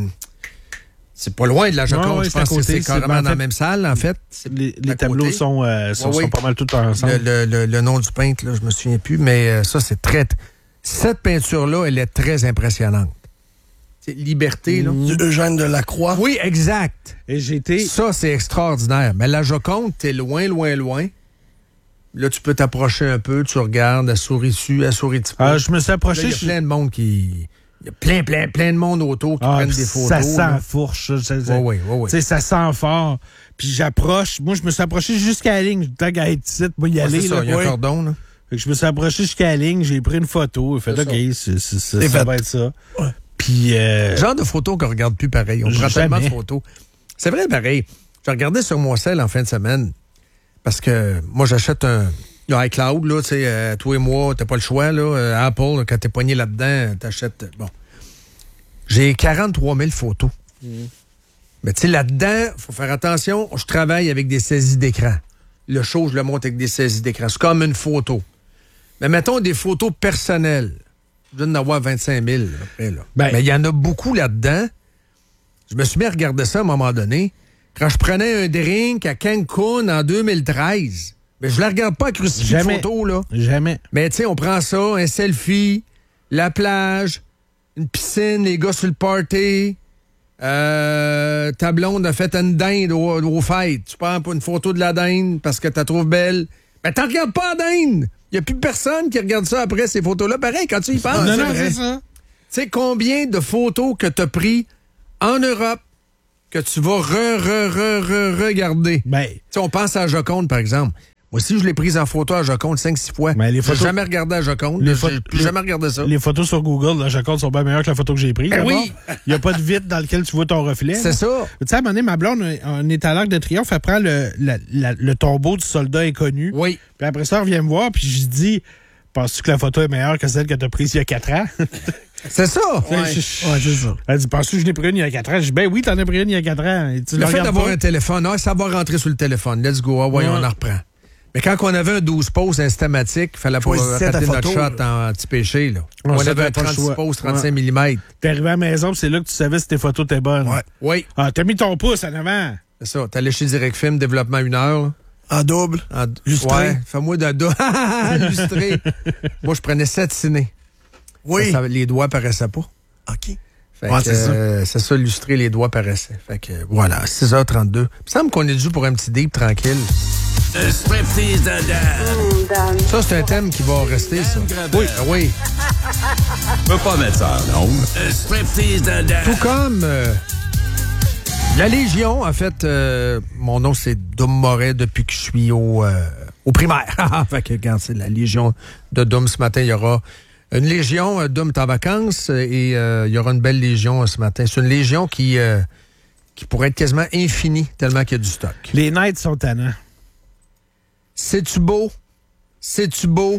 C'est pas loin de la Joconde. Ouais, je c'est à pense que côté. c'est carrément En dans fait, la même salle, en fait. Les à tableaux côté. sont oui. pas mal tous ensemble. Le nom du peintre, là, je me souviens plus, mais ça, c'est très... Cette peinture-là, elle est très impressionnante. C'est Liberté, là. Du Eugène de Lacroix. Oui, exact. Et j'ai été... Ça, c'est extraordinaire. Mais la Joconde, t'es loin, loin, loin. Là, tu peux t'approcher un peu, tu regardes, elle sourit dessus, elle sourit dessus. je me suis Là, approché... il y a plein de monde qui... Il y a plein de monde autour qui prennent des photos. Ça sent là. fourche. Oui. Tu sais, ça sent fort. Puis j'approche. Moi, je me suis approché jusqu'à la ligne. Tant qu'à être ici, moi, y aller. C'est ça, là, il y a un ouais. cordon, là. Fait que je me suis approché jusqu'à la ligne. J'ai pris une photo. J'ai fait, OK, ça fait. va être ça. Ouais. Puis... Genre de photos qu'on regarde plus pareil. On prend Jamais. tellement de photos. C'est vrai, pareil. Je regardais sur mon cell en fin de semaine parce que moi, j'achète le iCloud, là, tu sais, toi et moi, t'as pas le choix, là. Apple, là, quand t'es poigné là-dedans, t'achètes... Bon. J'ai 43 000 photos. Mais tu sais, là-dedans, faut faire attention. Je travaille avec des saisies d'écran. Le show, je le monte avec des saisies d'écran. C'est comme une photo. Mais mettons des photos personnelles. Je viens d'en avoir 25 000, après, là. Ben- Mais il y en a beaucoup là-dedans. Je me suis mis à regarder ça à un moment donné. Quand je prenais un drink à Cancun en 2013, mais je la regarde pas à crucifier de Jamais. photos, là. Jamais. Mais tu sais, on prend ça, un selfie, la plage, une piscine, les gars sur le party. Ta blonde a fait une dinde aux fêtes. Tu prends une photo de la dinde parce que tu la trouves belle. Mais t'en regardes pas la dinde. Il n'y a plus personne qui regarde ça après, ces photos-là. Pareil, quand tu y penses. Non, c'est ça. Tu sais combien de photos que tu as pris en Europe que tu vas regarder? Ben. Tu sais, on pense à Joconde, par exemple. Moi aussi, je l'ai prise en photo à Joconde 5-6 fois. Mais les photos... J'ai jamais regardé à Joconde. J'ai plus jamais regardé ça. Les photos sur Google, la Joconde, sont bien meilleures que la photo que j'ai prise. Ben oui! Il n'y a pas de vitre dans lequel tu vois ton reflet. C'est ça. Tu sais, à un moment donné, ma blonde, on est à l'Arc de Triomphe, elle prend le tombeau du soldat inconnu. Oui. Puis après ça, elle revient me voir, puis je dis, penses-tu que la photo est meilleure que celle que tu as prise il y a 4 ans? C'est ça. Ouais, c'est ça. Elle dit, penses-tu que je l'ai pris une il y a 4 ans? Je dis, ben oui, t'en as pris une il y a 4 ans. Et tu Le fait d'avoir pas? un téléphone, ça va rentrer sur le téléphone. Let's go. Ah, ouais, on en reprend. Mais quand on avait un 12 pouces instamatique, il fallait pas rater notre shot en petit péché. Là. On avait un 36 pouces, 35 mm. T'es arrivé à la maison, puis c'est là que tu savais si tes photos étaient bonnes. Ouais. Oui. Ah, t'as mis ton pouce en avant. C'est ça. T'allais chez Direct Film, développement 1 heure. Là. En double. Lustré. Ouais, fais-moi de double. Lustré. Moi, je prenais 7 ciné. Oui. Les doigts paraissaient pas. OK. Fait que, c'est ça, lustré, les doigts paraissaient. Fait que, voilà, 6h32. Il me semble qu'on est dû pour un petit deep tranquille. Ça, c'est un thème qui va rester, ça. Oui, oui. Je peux pas mettre ça en ondes. Tout comme la Légion, en fait, mon nom, c'est Dom Moret depuis que je suis au primaire. Fait que, quand c'est la Légion de Dom ce matin, il y aura une Légion. Dom est en vacances et il y aura une belle Légion ce matin. C'est une Légion qui pourrait être quasiment infinie tellement qu'il y a du stock. Les Knights sont tannants. C'est-tu beau? C'est-tu beau?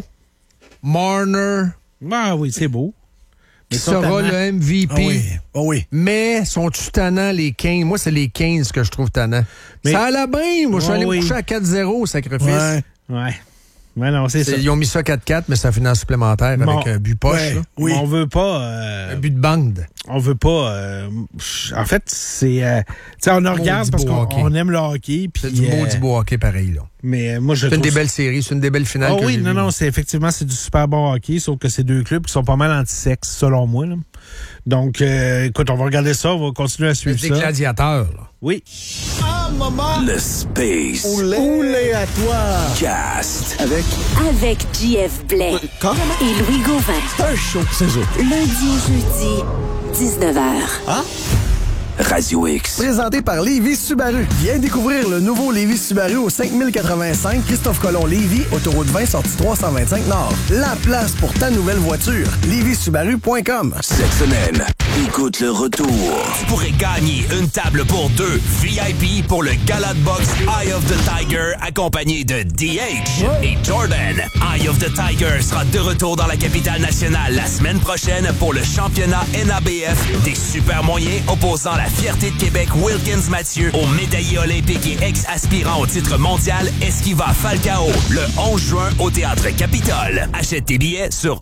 Marner. Ah oui, c'est beau. Qui sera le MVP. Ah oui. Ah oui. Mais sont-tu tannants, les 15? Moi, c'est les 15 que je trouve tannants. Mais ça allait bien. Moi, je suis allé me coucher à 4-0 au sacrifice. Ouais. Ouais, non, c'est ça. Ils ont mis ça 4-4, mais ça finit en supplémentaire avec un but poche. Ouais, là. Oui. On veut pas... un but de bande. On veut pas... en fait, c'est... tu sais, on regarde parce qu'on aime le hockey. C'est du maudit beau hockey pareil, là. Mais moi, je c'est une des belles séries, c'est une des belles finales. Oui, non, c'est effectivement, c'est du super bon hockey, sauf que c'est deux clubs qui sont pas mal anti-sexe, selon moi. Là. Donc, écoute, on va regarder ça, on va continuer à suivre ça. C'est des gladiateurs, là. Oui. Ah, maman! Le Space. Oulé à toi! Cast. Avec JF Blais. Et Louis Gauvin. C'est un show, c'est ça. Lundi et jeudi, 19h. Radio X. Présenté par Lévis Subaru. Viens découvrir le nouveau Lévis Subaru au 5085 Christophe Colomb Lévis, autoroute 20, sortie 325 Nord. La place pour ta nouvelle voiture. LévisSubaru.com. Cette semaine, écoute le retour. Tu pourrais gagner une table pour 2 VIP pour le Gala de boxe Eye of the Tiger accompagné de DH et Jordan. Eye of the Tiger sera de retour dans la capitale nationale la semaine prochaine pour le championnat NABF des super moyens opposant la fierté de Québec Wilkins Mathieu au médaillé olympique et ex-aspirant au titre mondial Esquiva Falcao le 11 juin au Théâtre Capitole. Achète tes billets sur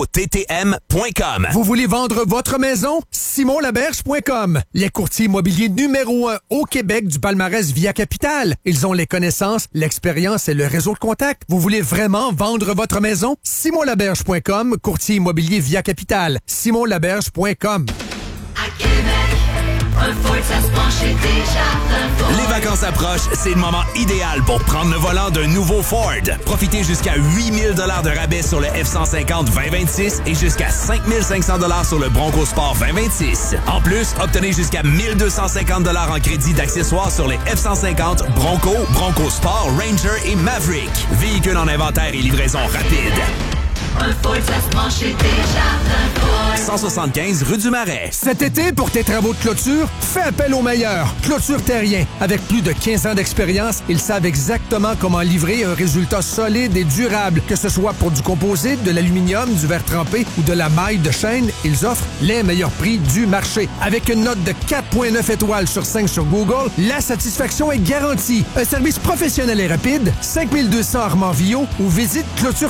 eottm.com. Vous voulez vendre votre maison? SimonLaberge.com. Les courtiers immobiliers numéro 1 au Québec du palmarès Via Capital. Ils ont les connaissances, l'expérience et le réseau de contacts. Vous voulez vraiment vendre votre maison? SimonLaberge.com, courtier immobilier Via Capital. SimonLaberge.com. À Québec, un Ford, ça se penche chez Desjardins. Les vacances approchent, c'est le moment idéal pour prendre le volant d'un nouveau Ford. Profitez jusqu'à 8000 $ de rabais sur le F-150 2026 et jusqu'à 5500 $ sur le Bronco Sport 2026. En plus, obtenez jusqu'à 1250 $ en crédit d'accessoires sur les F-150, Bronco, Bronco Sport, Ranger et Maverick. Véhicules en inventaire et livraison rapide. Un Ford, ça se penche chez Desjardins Ford. 175 rue du Marais. Cet été, pour tes travaux de clôture, fais appel aux meilleurs. Clôture Terrien. Avec plus de 15 ans d'expérience, ils savent exactement comment livrer un résultat solide et durable. Que ce soit pour du composite, de l'aluminium, du verre trempé ou de la maille de chaîne, ils offrent les meilleurs prix du marché. Avec une note de 4,9 étoiles sur 5 sur Google, la satisfaction est garantie. Un service professionnel et rapide, 5200 Armand-Villot ou visite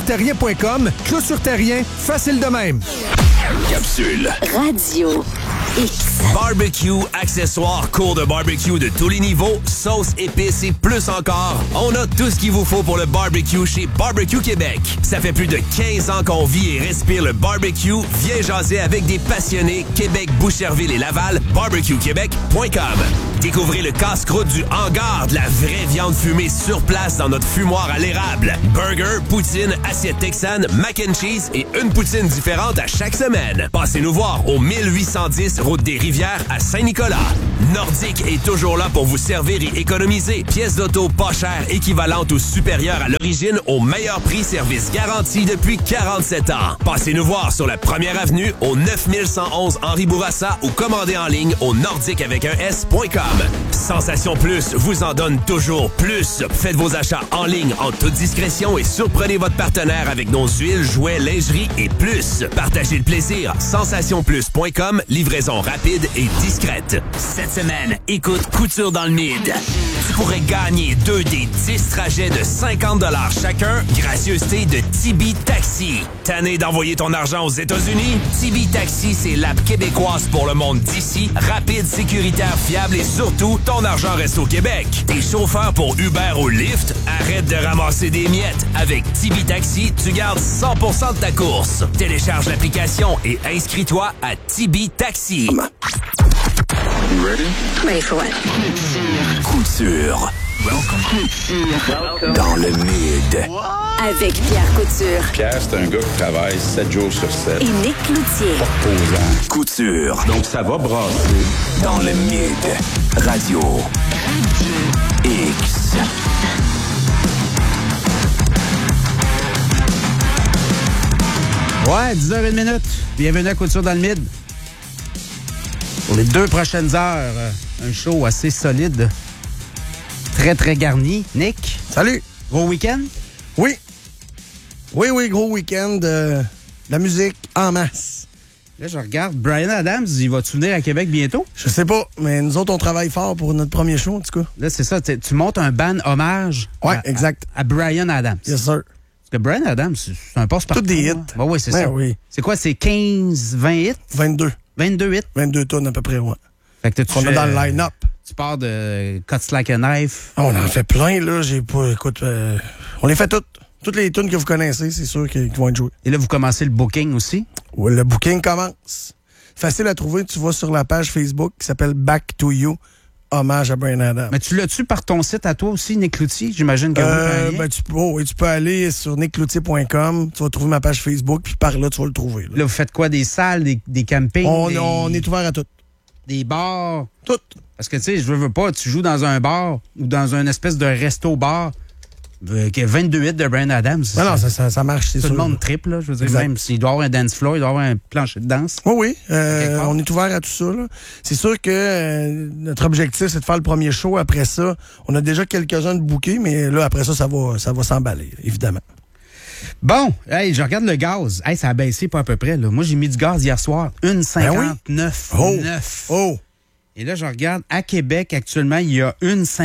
clôtureterrien.com. Clôture Terrien, facile de même. Capsule. Radio. X. Barbecue, accessoires, cours de barbecue de tous les niveaux, sauces, épices et plus encore. On a tout ce qu'il vous faut pour le barbecue chez Barbecue Québec. Ça fait plus de 15 ans qu'on vit et respire le barbecue. Viens jaser avec des passionnés. Québec, Boucherville et Laval. BarbecueQuébec.com. Découvrez le casse-croûte du hangar, de la vraie viande fumée sur place dans notre fumoir à l'érable. Burger, poutine, assiette texane, mac and cheese et une poutine différente à chaque semaine. Passez nous voir au 1810 route des Rivières à Saint-Nicolas. Nordique est toujours là pour vous servir et économiser. Pièces d'auto pas chères, équivalentes ou supérieures à l'origine au meilleur prix, service garanti depuis 47 ans. Passez nous voir sur la première avenue au 9111 Henri Bourassa ou commandez en ligne au nordiqueavecun.s.com. Sensation Plus vous en donne toujours plus. Faites vos achats en ligne en toute discrétion et surprenez votre partenaire avec nos huiles, jouets, lingerie et plus. Partagez le plaisir. SensationPlus.com, livraison rapide et discrète. Cette semaine, écoute Couture dans le Mid. Tu pourrais gagner 2 des 10 trajets de 50 $ chacun, gracieuseté de Tibi Taxi. Tanné d'envoyer ton argent aux États-Unis? Tibi Taxi, c'est l'app québécoise pour le monde d'ici. Rapide, sécuritaire, fiable et surtout, ton argent reste au Québec. T'es chauffeur pour Uber ou Lyft? Arrête de ramasser des miettes. Avec Tibi Taxi, tu gardes 100% de ta course. Télécharge l'application et inscris-toi à Tibi Taxi. Ready for what? Couture. Dans le Mid. Avec Pierre Couture Pierre, c'est un gars qui travaille 7 jours sur 7. et Nick Cloutier. Posant. Couture. Donc, ça va brasser. Dans le Mid. Radio. X. Ouais, 10h01. Bienvenue à Couture dans le Mid. Pour les 2 prochaines heures, un show assez solide. Très, très garni. Nick, Salut! gros week-end? Oui. Oui, gros week-end. La musique en masse. Là, je regarde. Bryan Adams, il va-tu venir à Québec bientôt? Je sais pas, mais nous autres, on travaille fort pour notre premier show, en tout cas. Là, c'est ça. Tu montes un band hommage Ouais, exact. à Bryan Adams. Yes, sir. Parce que Bryan Adams, c'est un passe-partout. Tous des hits. Hein? Oui, c'est Ben ça. oui. C'est quoi? C'est 15, 20 hits? 22. 22 hits? 22 tonnes à peu près, ouais. Fait que tu On fais, est dans le line-up. Tu pars de Cuts Like a Knife. On en fait plein, là. J'ai pas... Écoute, on les fait toutes. Toutes les tunes que vous connaissez, c'est sûr qu'ils vont être jouées. Et là, vous commencez le booking aussi. Ouais, le booking commence. Facile à trouver. Tu vas sur la page Facebook qui s'appelle Back to You, hommage à Bryan Adams. Mais tu l'as-tu par ton site à toi aussi, Nick Cloutier? J'imagine que oui. Ben, tu peux aller sur nickcloutier.com, tu vas trouver ma page Facebook, puis par là, tu vas le trouver. Là. Là, vous faites quoi? Des salles, des campings? On est ouvert à tout. Des bars? Tout. Parce que, tu sais, je veux pas, tu joues dans un bar ou dans une espèce de resto-bar qui a 22 hits de Bryan Adams. Non, ça marche, c'est Tout sûr. le monde triple, là. Je veux dire, Exact. même s'il doit y avoir un dance floor, il doit y avoir un plancher de danse. Oui, Quelque part. on est ouvert à tout ça. Là. C'est sûr que notre objectif, c'est de faire le premier show. Après ça, on a déjà quelques-uns de bookés, mais là, après ça, ça va s'emballer, évidemment. Bon, hey, je regarde le gaz. Hey, ça a baissé pas à peu près, là. Moi, j'ai mis du gaz hier soir. 1,59. Oh! Et là, je regarde, à Québec, actuellement, il y a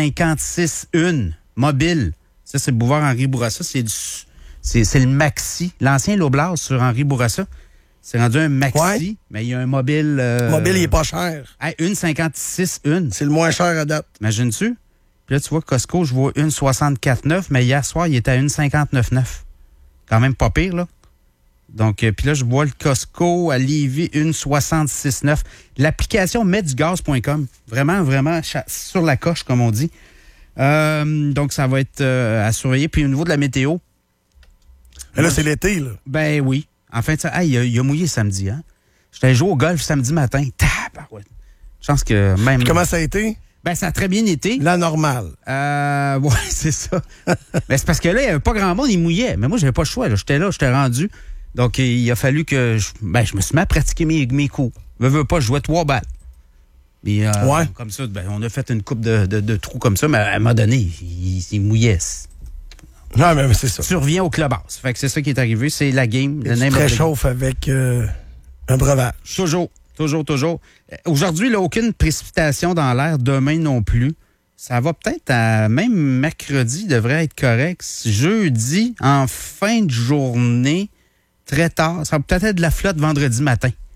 1,56 mobile. Ça, c'est le boulevard Henri Bourassa. C'est le maxi. L'ancien Loblas sur Henri Bourassa. C'est rendu un maxi, Ouais. mais il y a un mobile... Mobile, il est pas cher. Hey, 1,56. C'est le moins cher à date. Imagines-tu? Puis là, tu vois, Costco, je vois 1,64,9, mais hier soir, il était à 1,59,9. Quand même pas pire, là. Donc, puis là, je vois le Costco à Lévis, 1,66,9. L'application metdugaz.com. Vraiment, vraiment sur la coche, comme on dit. Donc, ça va être à surveiller. Puis au niveau de la météo... Mais là, c'est l'été, là. Ben oui. En fin de ça, il a mouillé samedi, hein? J'étais joué au golf samedi matin. Tabarouette. Je pense que même... Comment ça a été? Ben, ça a très bien été. La normale. Ouais, c'est ça. Ben, c'est parce que là, il n'y avait pas grand monde, il mouillait. Mais moi, j'avais pas le choix. J'étais là, j'étais rendu. Donc, il a fallu que je me suis mis à pratiquer mes coups. Veux pas, je jouais 3 balles. Et, ouais. Comme ça, ben, on a fait une coupe de trous comme ça, mais à un moment donné, il mouillait. Non, mais c'est ça. Tu reviens au clubhouse. Fait que c'est ça qui est arrivé. C'est la game. Tu te réchauffes avec un breuvage. Toujours. Aujourd'hui, là, aucune précipitation dans l'air. Demain non plus. Ça va peut-être à... Même mercredi devrait être correct. Jeudi, en fin de journée, très tard. Ça va peut-être être de la flotte vendredi matin.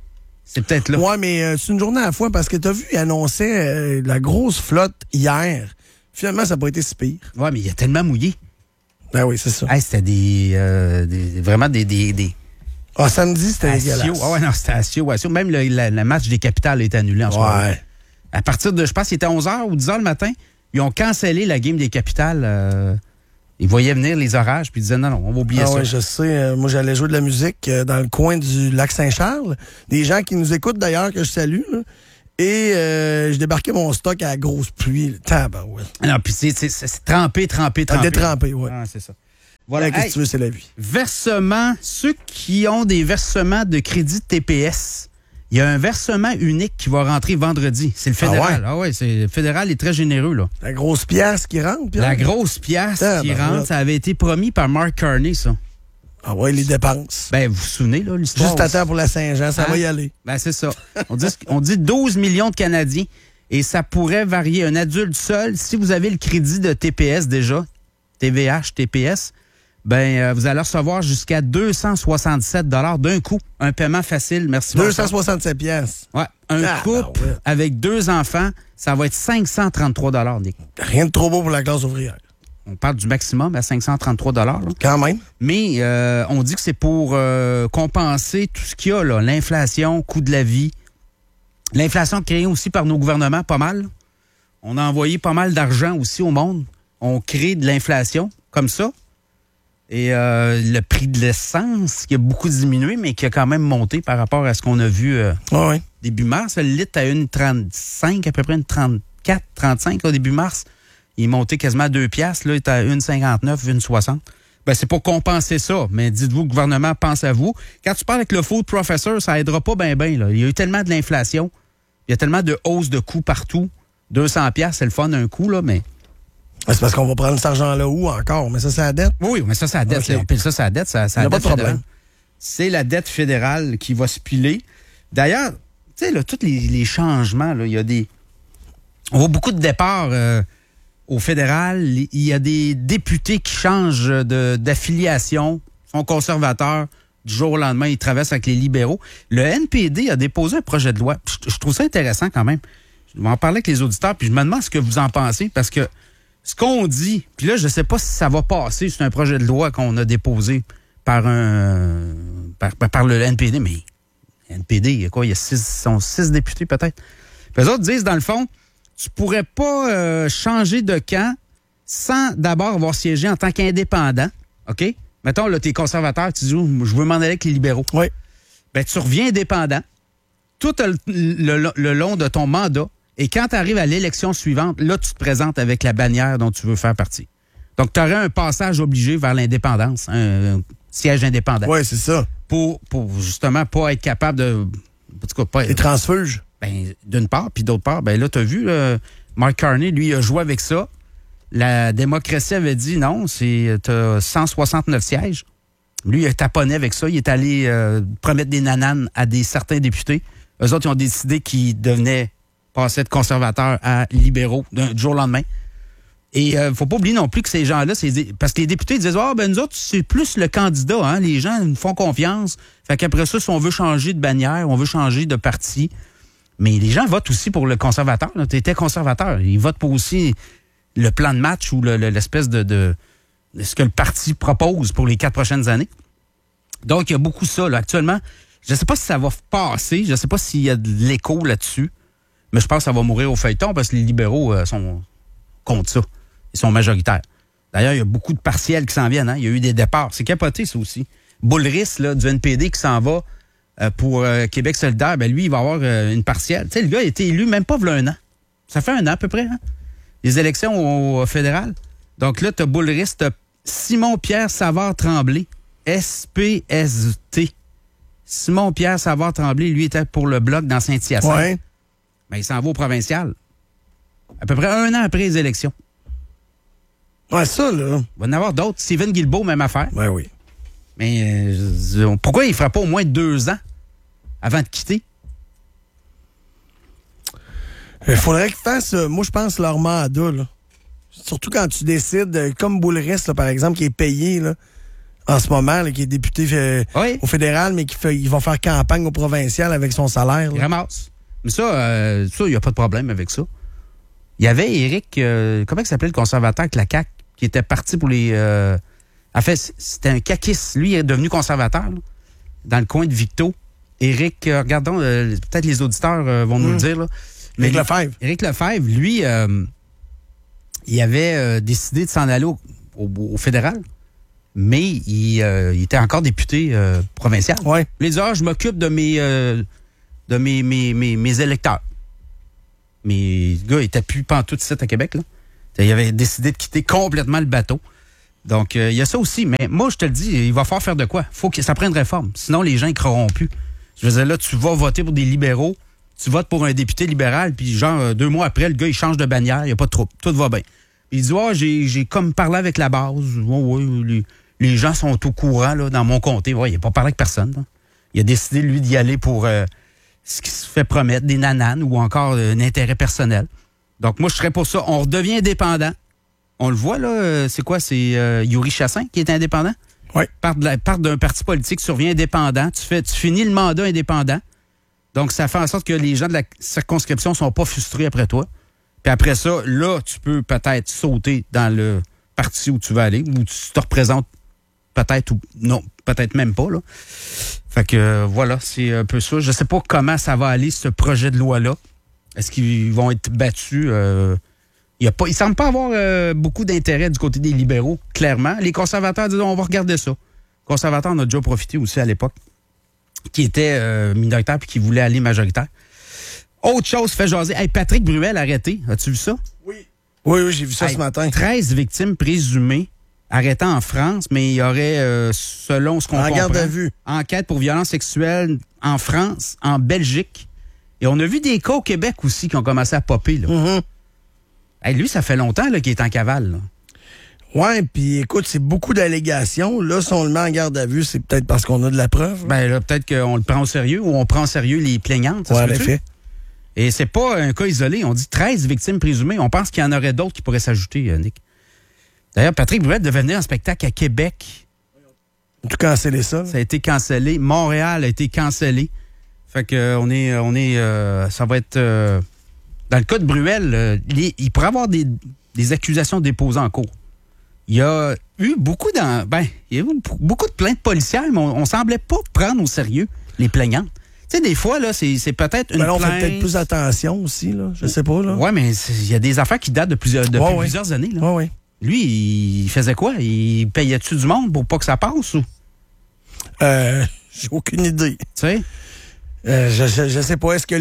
C'est peut-être là. Ouais, mais c'est une journée à la fois parce que t'as vu, il annonçait la grosse flotte hier. Finalement, ça n'a pas été si pire. Ouais, mais il a tellement mouillé. Ben oui, c'est ça. Hey, c'était vraiment des Ah, samedi, c'était dégueulasse. Ah ouais, non, c'était à Même le match des Capitales a été annulé en ce moment. Ouais. À partir de, je pense, qu'il était 11h ou 10h le matin, ils ont cancellé la game des Capitales. Ils voyaient venir les orages, puis ils disaient non, on va oublier ça. Oui, je sais. Moi, j'allais jouer de la musique dans le coin du lac Saint-Charles. Des gens qui nous écoutent d'ailleurs, que je salue. Là. Et je débarquais mon stock à la grosse pluie. Tabarouette. Non, puis c'est trempé. Détrempé, oui. Ah, c'est ça. Voilà, qu'est-ce que tu veux, c'est la vie. Versement, ceux qui ont des versements de crédit TPS, il y a un versement unique qui va rentrer vendredi. C'est le fédéral. Ah ouais, le fédéral est très généreux, là. La grosse pièce qui rentre, Pierre? La grosse pièce qui rentre, ça avait été promis par Mark Carney, ça. Ah ouais, les dépenses. Ben, vous vous souvenez, là, l'histoire? Juste à temps pour la Saint-Jean, ça va y aller. Ben, c'est ça. On dit 12 millions de Canadiens et ça pourrait varier. Un adulte seul, si vous avez le crédit de TPS déjà, TVH, TPS, ben, vous allez recevoir jusqu'à 267 $ d'un coup. Un paiement facile, merci. 267 pièces. Ouais. Un couple avec 2 enfants, ça va être 533 $, Nick. Rien de trop beau pour la classe ouvrière. On parle du maximum à 533 $. Là. Quand même. Mais on dit que c'est pour compenser tout ce qu'il y a, là. L'inflation, coût de la vie. L'inflation créée aussi par nos gouvernements, pas mal. On a envoyé pas mal d'argent aussi au monde. On crée de l'inflation comme ça. Et le prix de l'essence, qui a beaucoup diminué, mais qui a quand même monté par rapport à ce qu'on a vu début mars. Le litre à 1,35, à peu près 1,34, 35 au début mars. Il est monté quasiment à 2 piastres. Là, il est à 1,59, 1,60. Ben, c'est pour compenser ça. Mais dites-vous, le gouvernement pense à vous. Quand tu parles avec le food professor, ça aidera pas bien. Il y a eu tellement de l'inflation. Il y a tellement de hausse de coûts partout. 200 piastres, c'est le fun d'un coup, là, mais... C'est parce qu'on va prendre cet argent-là où encore? Mais ça, c'est la dette? Oui, mais ça, c'est la dette. Okay. On pile ça, c'est la dette. Ça, il n'y a pas de problème. Fédérale. C'est la dette fédérale qui va se piler. D'ailleurs, tu sais, tous les changements, là, il y a des... On voit beaucoup de départs au fédéral. Il y a des députés qui changent d'affiliation, sont conservateurs. Du jour au lendemain, ils traversent avec les libéraux. Le NPD a déposé un projet de loi. Je trouve ça intéressant quand même. Je vais en parler avec les auditeurs, puis je me demande ce que vous en pensez, parce que ce qu'on dit, puis là, je ne sais pas si ça va passer, c'est un projet de loi qu'on a déposé par le NPD, mais le NPD, il y a quoi? Il y a 6 députés peut-être. Puis eux autres disent, dans le fond, tu pourrais pas changer de camp sans d'abord avoir siégé en tant qu'indépendant, OK? Mettons, là, t'es conservateur, tu dis, je veux m'en aller avec les libéraux. Oui. Ben, tu reviens indépendant tout le long de ton mandat. Et quand tu arrives à l'élection suivante, là, tu te présentes avec la bannière dont tu veux faire partie. Donc, tu aurais un passage obligé vers l'indépendance, un siège indépendant. Oui, c'est ça. Pour justement pas être capable de... En tout cas, pas... Les transfuges. Ben, d'une part, puis d'autre part, ben là, tu as vu, Mark Carney, lui, il a joué avec ça. La démocratie avait dit non, t'as 169 sièges. Lui, il a taponné avec ça. Il est allé promettre des nananes à certains députés. Eux autres, ils ont décidé qu'ils devenaient passer de conservateurs à libéraux du jour au lendemain. Et faut pas oublier non plus que ces gens-là, parce que les députés disaient, nous autres, c'est plus le candidat, hein? Les gens nous font confiance. Fait qu'après ça, si on veut changer de bannière, on veut changer de parti. Mais les gens votent aussi pour le conservateur. Tu étais conservateur. Ils votent pour aussi le plan de match ou l'espèce de ce que le parti propose pour les 4 prochaines années. Donc, il y a beaucoup ça, là. Actuellement, je ne sais pas si ça va passer. Je ne sais pas s'il y a de l'écho là-dessus. Mais je pense que ça va mourir au feuilleton parce que les libéraux sont contre ça. Ils sont majoritaires. D'ailleurs, il y a beaucoup de partiels qui s'en viennent. Hein? Il y a eu des départs. C'est capoté, ça aussi. Boulris, là, du NPD qui s'en va pour Québec solidaire, ben lui, il va avoir une partielle. Tu sais, le gars a été élu même pas v'là 1 an. Ça fait 1 an à peu près, hein? Les élections au fédéral. Donc là, tu as Boulris, tu as Simon-Pierre Savard-Tremblay, SPST. Simon-Pierre Savard-Tremblay, lui, était pour le Bloc dans Saint-Hyacinthe. Oui. Ben, il s'en va au provincial. À peu près 1 an après les élections. Ouais, ça, là. Il va y en avoir d'autres. Steven Guilbeault, même affaire. Ouais, oui. Mais pourquoi il ne fera pas au moins 2 ans avant de quitter? Il faudrait qu'ils fassent, moi, je pense, leur mandat, là. Surtout quand tu décides, comme Boulris, là, par exemple, qui est payé, là, en ce moment, là, qui est député au fédéral, mais il va faire campagne au provincial avec son salaire. Il ramasse. Mais ça, il n'y a pas de problème avec ça. Il y avait Éric, comment il s'appelait le conservateur avec la CAQ, qui était parti pour les... en fait, c'était un caquiste. Lui, il est devenu conservateur, là, dans le coin de Victo. Éric, regardons, peut-être les auditeurs vont nous le dire. Là. Mais Éric Lefebvre, lui, il avait décidé de s'en aller au fédéral, mais il était encore député provincial. Ouais. Il dit, je m'occupe de mes électeurs. Mais le gars, il était plus pantoute ici à Québec. Là. Il avait décidé de quitter complètement le bateau. Donc, il y a ça aussi. Mais moi, je te le dis, il va falloir faire de quoi? Faut que ça prenne réforme. Sinon, les gens, ils croiront plus. Je veux dire, là, tu vas voter pour des libéraux, tu votes pour un député libéral, puis genre, 2 mois après, le gars, il change de bannière, il n'y a pas de trouble. Tout va bien. Puis il dit, j'ai comme parlé avec la base. Les gens sont au courant, là, dans mon comté. Il n'a pas parlé avec personne. Là. Il a décidé, lui, d'y aller pour ce qui se fait promettre, des nananes ou encore un intérêt personnel. Donc, moi, je serais pour ça. On redevient indépendant. On le voit, là. C'est quoi? C'est Yuri Chassin qui est indépendant? Oui. Part d'un parti politique, tu reviens indépendant. Tu finis le mandat indépendant. Donc, ça fait en sorte que les gens de la circonscription ne sont pas frustrés après toi. Puis après ça, là, tu peux peut-être sauter dans le parti où tu vas aller, où tu te représentes peut-être ou non, peut-être même pas, là. Fait que voilà, c'est un peu ça. Je sais pas comment ça va aller, ce projet de loi-là. Est-ce qu'ils vont être battus? Il semble pas avoir beaucoup d'intérêt du côté des libéraux, clairement. Les conservateurs disent, on va regarder ça. Les conservateurs en ont déjà profité aussi à l'époque, qui était minoritaire puis qui voulait aller majoritaire. Autre chose fait jaser. Hey, Patrick Bruel arrêté. As-tu vu ça? Oui, j'ai vu ça ce matin. 13 victimes présumées arrêtées en France, mais il y aurait, selon ce qu'on comprend... En garde à vue. Enquête pour violence sexuelle en France, en Belgique. Et on a vu des cas au Québec aussi qui ont commencé à popper, là. Mm-hmm. Hey, lui, ça fait longtemps là, qu'il est en cavale, là. Ouais, puis écoute, c'est beaucoup d'allégations. Là, si on le met en garde à vue, c'est peut-être parce qu'on a de la preuve. Ben là, peut-être qu'on le prend au sérieux ou on prend au sérieux les plaignantes. Ouais, en effet. Et c'est pas un cas isolé. On dit 13 victimes présumées. On pense qu'il y en aurait d'autres qui pourraient s'ajouter, Nick. D'ailleurs, Patrick Bruel devait venir en spectacle à Québec. Tout cancellé ça. Ça a été cancellé. Montréal a été cancellé. Fait que ça va être... dans le cas de Bruel, il pourrait avoir des accusations déposées en cours. Il y a eu beaucoup de plaintes policières, mais on semblait pas prendre au sérieux les plaignantes. Tu sais, des fois, là, c'est peut-être une plainte... on fait peut-être plus attention aussi, là. Je sais pas, là. Oui, mais il y a des affaires qui datent depuis plusieurs années, là. Oui. Lui, il faisait quoi? Il payait-tu du monde pour pas que ça passe, ou? J'ai aucune idée. Tu sais? Je sais pas. Est-ce que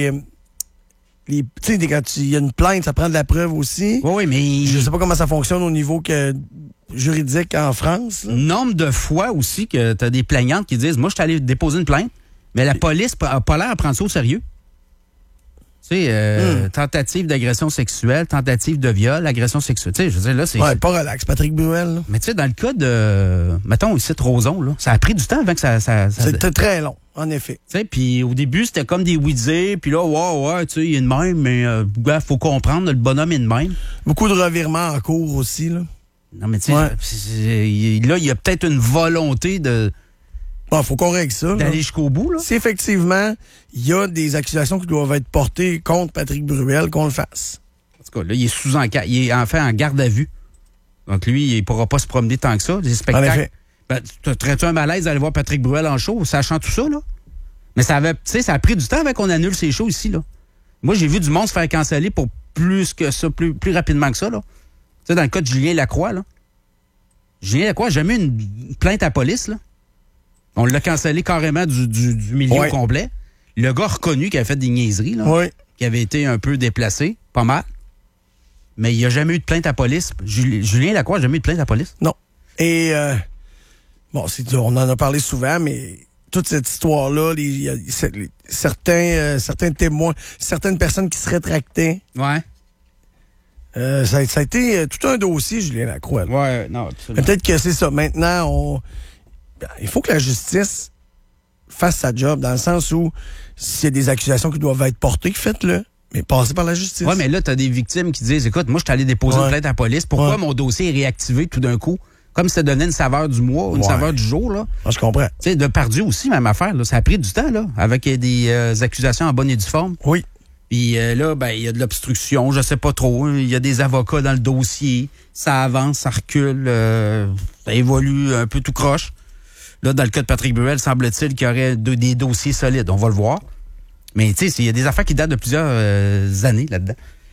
tu sais, quand il y a une plainte, ça prend de la preuve aussi. Oui, mais... Je sais pas comment ça fonctionne au niveau juridique en France. Là. Nombre de fois aussi que tu as des plaignantes qui disent, moi, je suis allé déposer une plainte, mais la police n'a pas l'air à prendre ça au sérieux. Tu sais, tentative d'agression sexuelle, tentative de viol, agression sexuelle. Tu sais, je veux dire, là, c'est... Ouais, pas relax, Patrick Bruel. Là. Mais tu sais, dans le cas de... Mettons, ici, de Roson, là, ça a pris du temps avant que ça... C'était très long, en effet. Tu sais, puis au début, c'était comme des oui-dire, puis là, ouais, tu sais, il est de même, mais faut comprendre, le bonhomme est de même. Beaucoup de revirements en cours aussi, là. Non, mais tu sais, là, il y a peut-être une volonté de... Bon, faut qu'on règle ça. D'aller jusqu'au bout, là. Si effectivement, il y a des accusations qui doivent être portées contre Patrick Bruel, qu'on le fasse. En tout cas, là, il est il est en fait en garde à vue. Donc, lui, il pourra pas se promener tant que ça. Des spectacles. En effet. Ben, t'aurais-tu un malaise d'aller voir Patrick Bruel en show, sachant tout ça, là? Mais ça a pris du temps avant qu'on annule ces shows ici, là. Moi, j'ai vu du monde se faire canceller pour plus que ça, plus rapidement que ça, là. Tu sais, dans le cas de Julien Lacroix, là. Julien Lacroix a jamais eu une plainte à la police, là. On l'a cancellé carrément du milieu complet. Le gars reconnu qui avait fait des niaiseries, là, qui avait été un peu déplacé, pas mal. Mais il n'y a jamais eu de plainte à la police. Julien Lacroix n'a jamais eu de plainte à la police. Non. Et, on en a parlé souvent, mais toute cette histoire-là, certains témoins, certaines personnes qui se rétractaient. Ouais. Ça a été tout un dossier, Julien Lacroix. Là. Ouais, non, absolument. Peut-être que c'est ça. Maintenant, il faut que la justice fasse sa job, dans le sens où s'il y a des accusations qui doivent être portées, faites-le. Mais passez par la justice. Oui, mais là, tu as des victimes qui disent, écoute, moi, je suis allé déposer une plainte à la police. Pourquoi mon dossier est réactivé tout d'un coup? Comme ça donnait une saveur du mois, une saveur du jour, là. Ah, je comprends. Tu sais, Depardieu aussi, même affaire, là. Ça a pris du temps, là, avec des accusations en bonne et due forme. Oui. Puis là, ben, il y a de l'obstruction, je sais pas trop. Il y a des avocats dans le dossier. Ça avance, ça recule. Ça évolue un peu tout croche. Là, dans le cas de Patrick Bruel, semble-t-il qu'il y aurait des dossiers solides. On va le voir. Mais tu sais, il y a des affaires qui datent de plusieurs années là-dedans.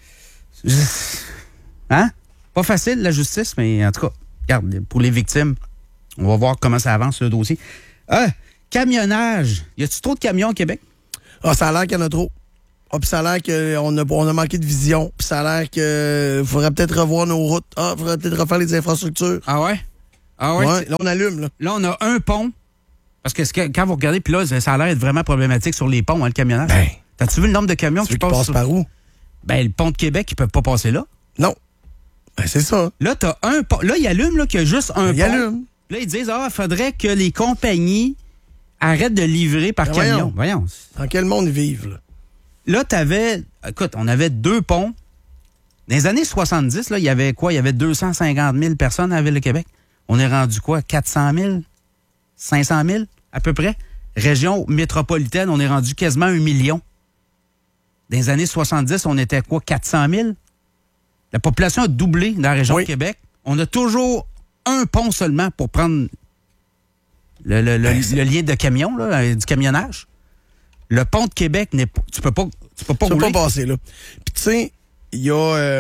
Hein? Pas facile, la justice, mais en tout cas, regarde, pour les victimes, on va voir comment ça avance, le dossier. Camionnage. Y a-tu trop de camions au Québec? Ah, ça a l'air qu'il y en a trop. Ah, puis ça a l'air qu'on a manqué de vision. Puis ça a l'air qu'il faudrait peut-être revoir nos routes. Ah, il faudrait peut-être refaire les infrastructures. Ah ouais? Ah ouais? Ouais, là, on allume, là. Là, on a un pont. Parce que quand vous regardez, puis là, ça a l'air d'être vraiment problématique sur les ponts, hein, le camionnage. Ben. T'as-tu vu le nombre de camions qui passent par où? Ben, le pont de Québec, ils peuvent pas passer là. Non. Ben, c'est ça. Là, t'as un pont. Là, il allume, là, qu'il y a juste un pont. Il allume. Là, ils disent, il faudrait que les compagnies arrêtent de livrer par camion. Voyons. Dans quel monde ils vivent, là? Là, écoute, on avait 2 ponts. Dans les années 70, là, il y avait quoi? Il y avait 250 000 personnes à la Ville-de-Québec. On est rendu quoi? 400 000? 500 000, à peu près? Région métropolitaine, on est rendu quasiment 1 million. Dans les années 70, on était quoi? 400 000? La population a doublé dans la région de Québec. On a toujours un pont seulement pour prendre le lien de camion, là, du camionnage. Le pont de Québec, tu peux pas rouler. Tu peux pas passer, là. Puis, tu sais, il y a...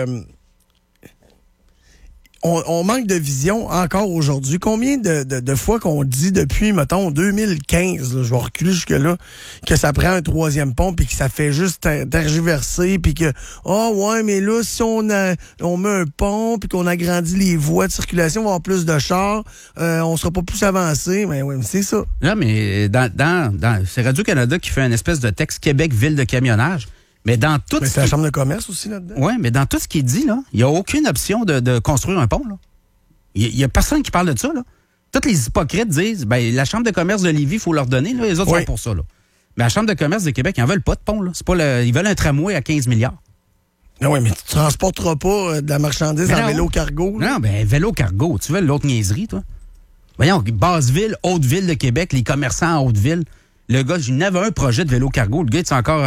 on manque de vision encore aujourd'hui. Combien de fois qu'on dit depuis, mettons, 2015, là, je vais reculer jusque-là, que ça prend un 3e pont puis que ça fait juste tergiverser puis que, ouais, mais là, si on met un pont puis qu'on agrandit les voies de circulation, on va avoir plus de chars, on sera pas plus avancé. Mais oui, c'est ça. Non, mais c'est Radio-Canada qui fait une espèce de texte Québec-Ville de camionnage. Mais dans tout c'est la Chambre de commerce aussi là-dedans. Oui, mais dans tout ce qui est dit, là, il n'y a aucune option de construire un pont. Il n'y a personne qui parle de ça. Là. Tous les hypocrites disent la Chambre de commerce de Lévis, il faut leur donner. Là, les autres sont pour ça. Là. Mais la Chambre de commerce de Québec, ils n'en veulent pas de pont. Là. C'est pas ils veulent un tramway à 15 milliards. Ah oui, mais tu ne transporteras pas de la marchandise en vélo-cargo. Non, vélo-cargo. Tu veux l'autre niaiserie, toi? Voyons, Basse-Ville, Haute-Ville de Québec, les commerçants en Haute-Ville. Le gars, il n'avait un projet de vélo-cargo. Le gars,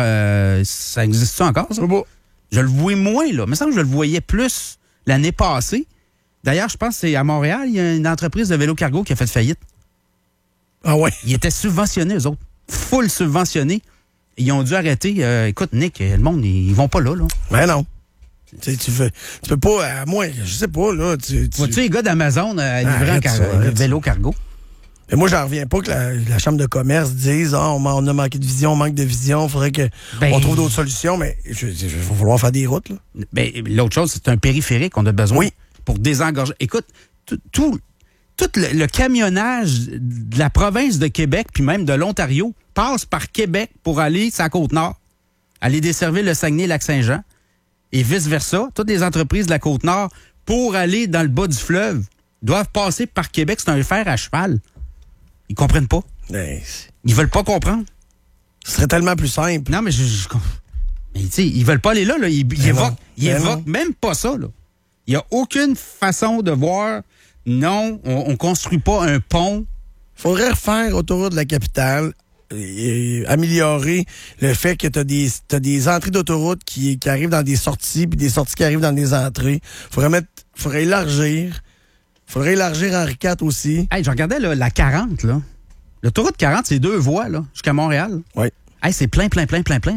ça existe-tu encore, ça? Je le voyais moins, là. Il me semble que je le voyais plus l'année passée. D'ailleurs, je pense que c'est à Montréal, il y a une entreprise de vélo-cargo qui a fait faillite. Ah ouais? Ils étaient subventionnés, eux autres. Full subventionnés. Ils ont dû arrêter. Écoute, Nick, le monde, ils vont pas là. Ben non. Tu peux pas, à moins, je sais pas, là. Vois-tu les gars d'Amazon livrer un vélo-cargo? Mais moi, j'en reviens pas que la Chambre de commerce dise on a manqué de vision, on manque de vision, il faudrait qu'on trouve d'autres solutions, mais il va falloir faire des routes. Là. Ben, l'autre chose, c'est un périphérique qu'on a besoin pour désengorger. Écoute, tout le camionnage de la province de Québec, puis même de l'Ontario, passe par Québec pour aller sur la Côte-Nord, aller desservir le Saguenay-Lac-Saint-Jean, et vice-versa. Toutes les entreprises de la Côte-Nord, pour aller dans le bas du fleuve, doivent passer par Québec. C'est un fer à cheval. Ils comprennent pas. Ils veulent pas comprendre. Ce serait tellement plus simple. Non, mais mais tu sais, ils veulent pas aller là. Ils évoquent même pas ça. Il n'y a aucune façon de voir. Non, on construit pas un pont. Faudrait refaire autoroute de la capitale et améliorer le fait que t'as des entrées d'autoroute qui arrivent dans des sorties puis des sorties qui arrivent dans des entrées. Faudrait élargir. Faudrait élargir Henri IV aussi. Hey, je regardais là, la 40, là. L'autoroute 40, c'est 2 voies, là, jusqu'à Montréal. Oui. Hey, c'est plein, là.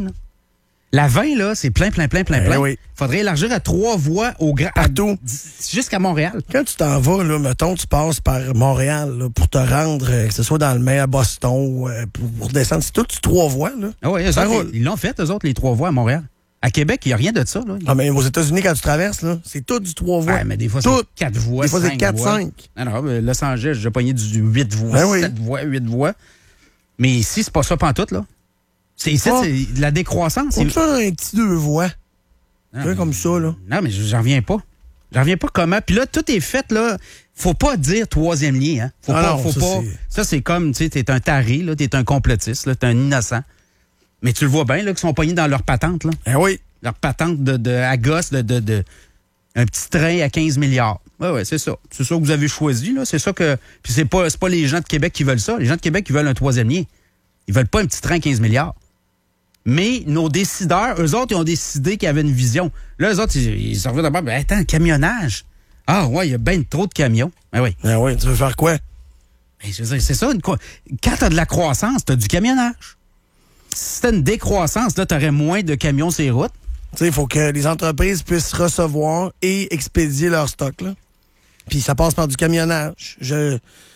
La 20, là, c'est plein. Oui. Faudrait élargir à 3 voies partout. Jusqu'à Montréal. Quand tu t'en vas, là, mettons, tu passes par Montréal là, pour te rendre, que ce soit dans le Maine, à Boston, pour descendre. C'est tout 3 voies, là. Ah oui, ils l'ont fait, eux autres, les 3 voies à Montréal. À Québec, il n'y a rien de ça. Là. Ah, mais aux États-Unis, quand tu traverses, là, c'est tout du 3 voies. Ah, mais des fois, c'est 4 voies. Des fois, c'est 4, 5. Non, Los Angeles, j'ai pogné du 8 voies, 7 voies, 8 voies. Mais ici, c'est pas ça pantoute, là. C'est de la décroissance. On peut faire un petit 2 voies. Comme ça, là. Non, mais j'en reviens pas. J'en reviens pas comment. Puis là, tout est fait, là. Faut pas dire 3e lien, hein. Faut pas. Ça, c'est comme, tu sais, t'es un taré, là. T'es un complotiste, là. T'es un innocent. Mais tu le vois bien, là, qu'ils sont pognés dans leur patente, là. Oui. Leur patente à gosse de Un petit train à 15 milliards. Oui, c'est ça. C'est ça que vous avez choisi, là. C'est ça que... Puis c'est pas les gens de Québec qui veulent ça. Les gens de Québec, ils veulent un troisième lien. Ils veulent pas un petit train à 15 milliards. Mais nos décideurs, eux autres, ils ont décidé qu'ils avaient une vision. Là, eux autres, ils se reviennent d'abord, attends, camionnage. Ah ouais, il y a bien trop de camions. Oui. Oui, tu veux faire quoi? Je veux dire, c'est ça. Quand t'as de la croissance, t'as du camionnage. Si t'as une décroissance, là, t'aurais moins de camions sur les routes. Tu sais, il faut que les entreprises puissent recevoir et expédier leur stock, là. Puis ça passe par du camionnage. Là,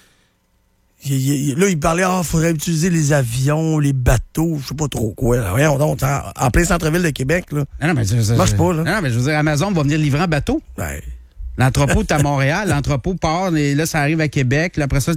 il parlait, il faudrait utiliser les avions, les bateaux, je sais pas trop quoi. Là. Voyons donc, en plein centre-ville de Québec, là. Non, mais marche pas, là. Non, mais je veux dire, Amazon va venir livrer en bateau. Ouais. L'entrepôt est à Montréal, l'entrepôt part, et là, ça arrive à Québec. Là, après ça,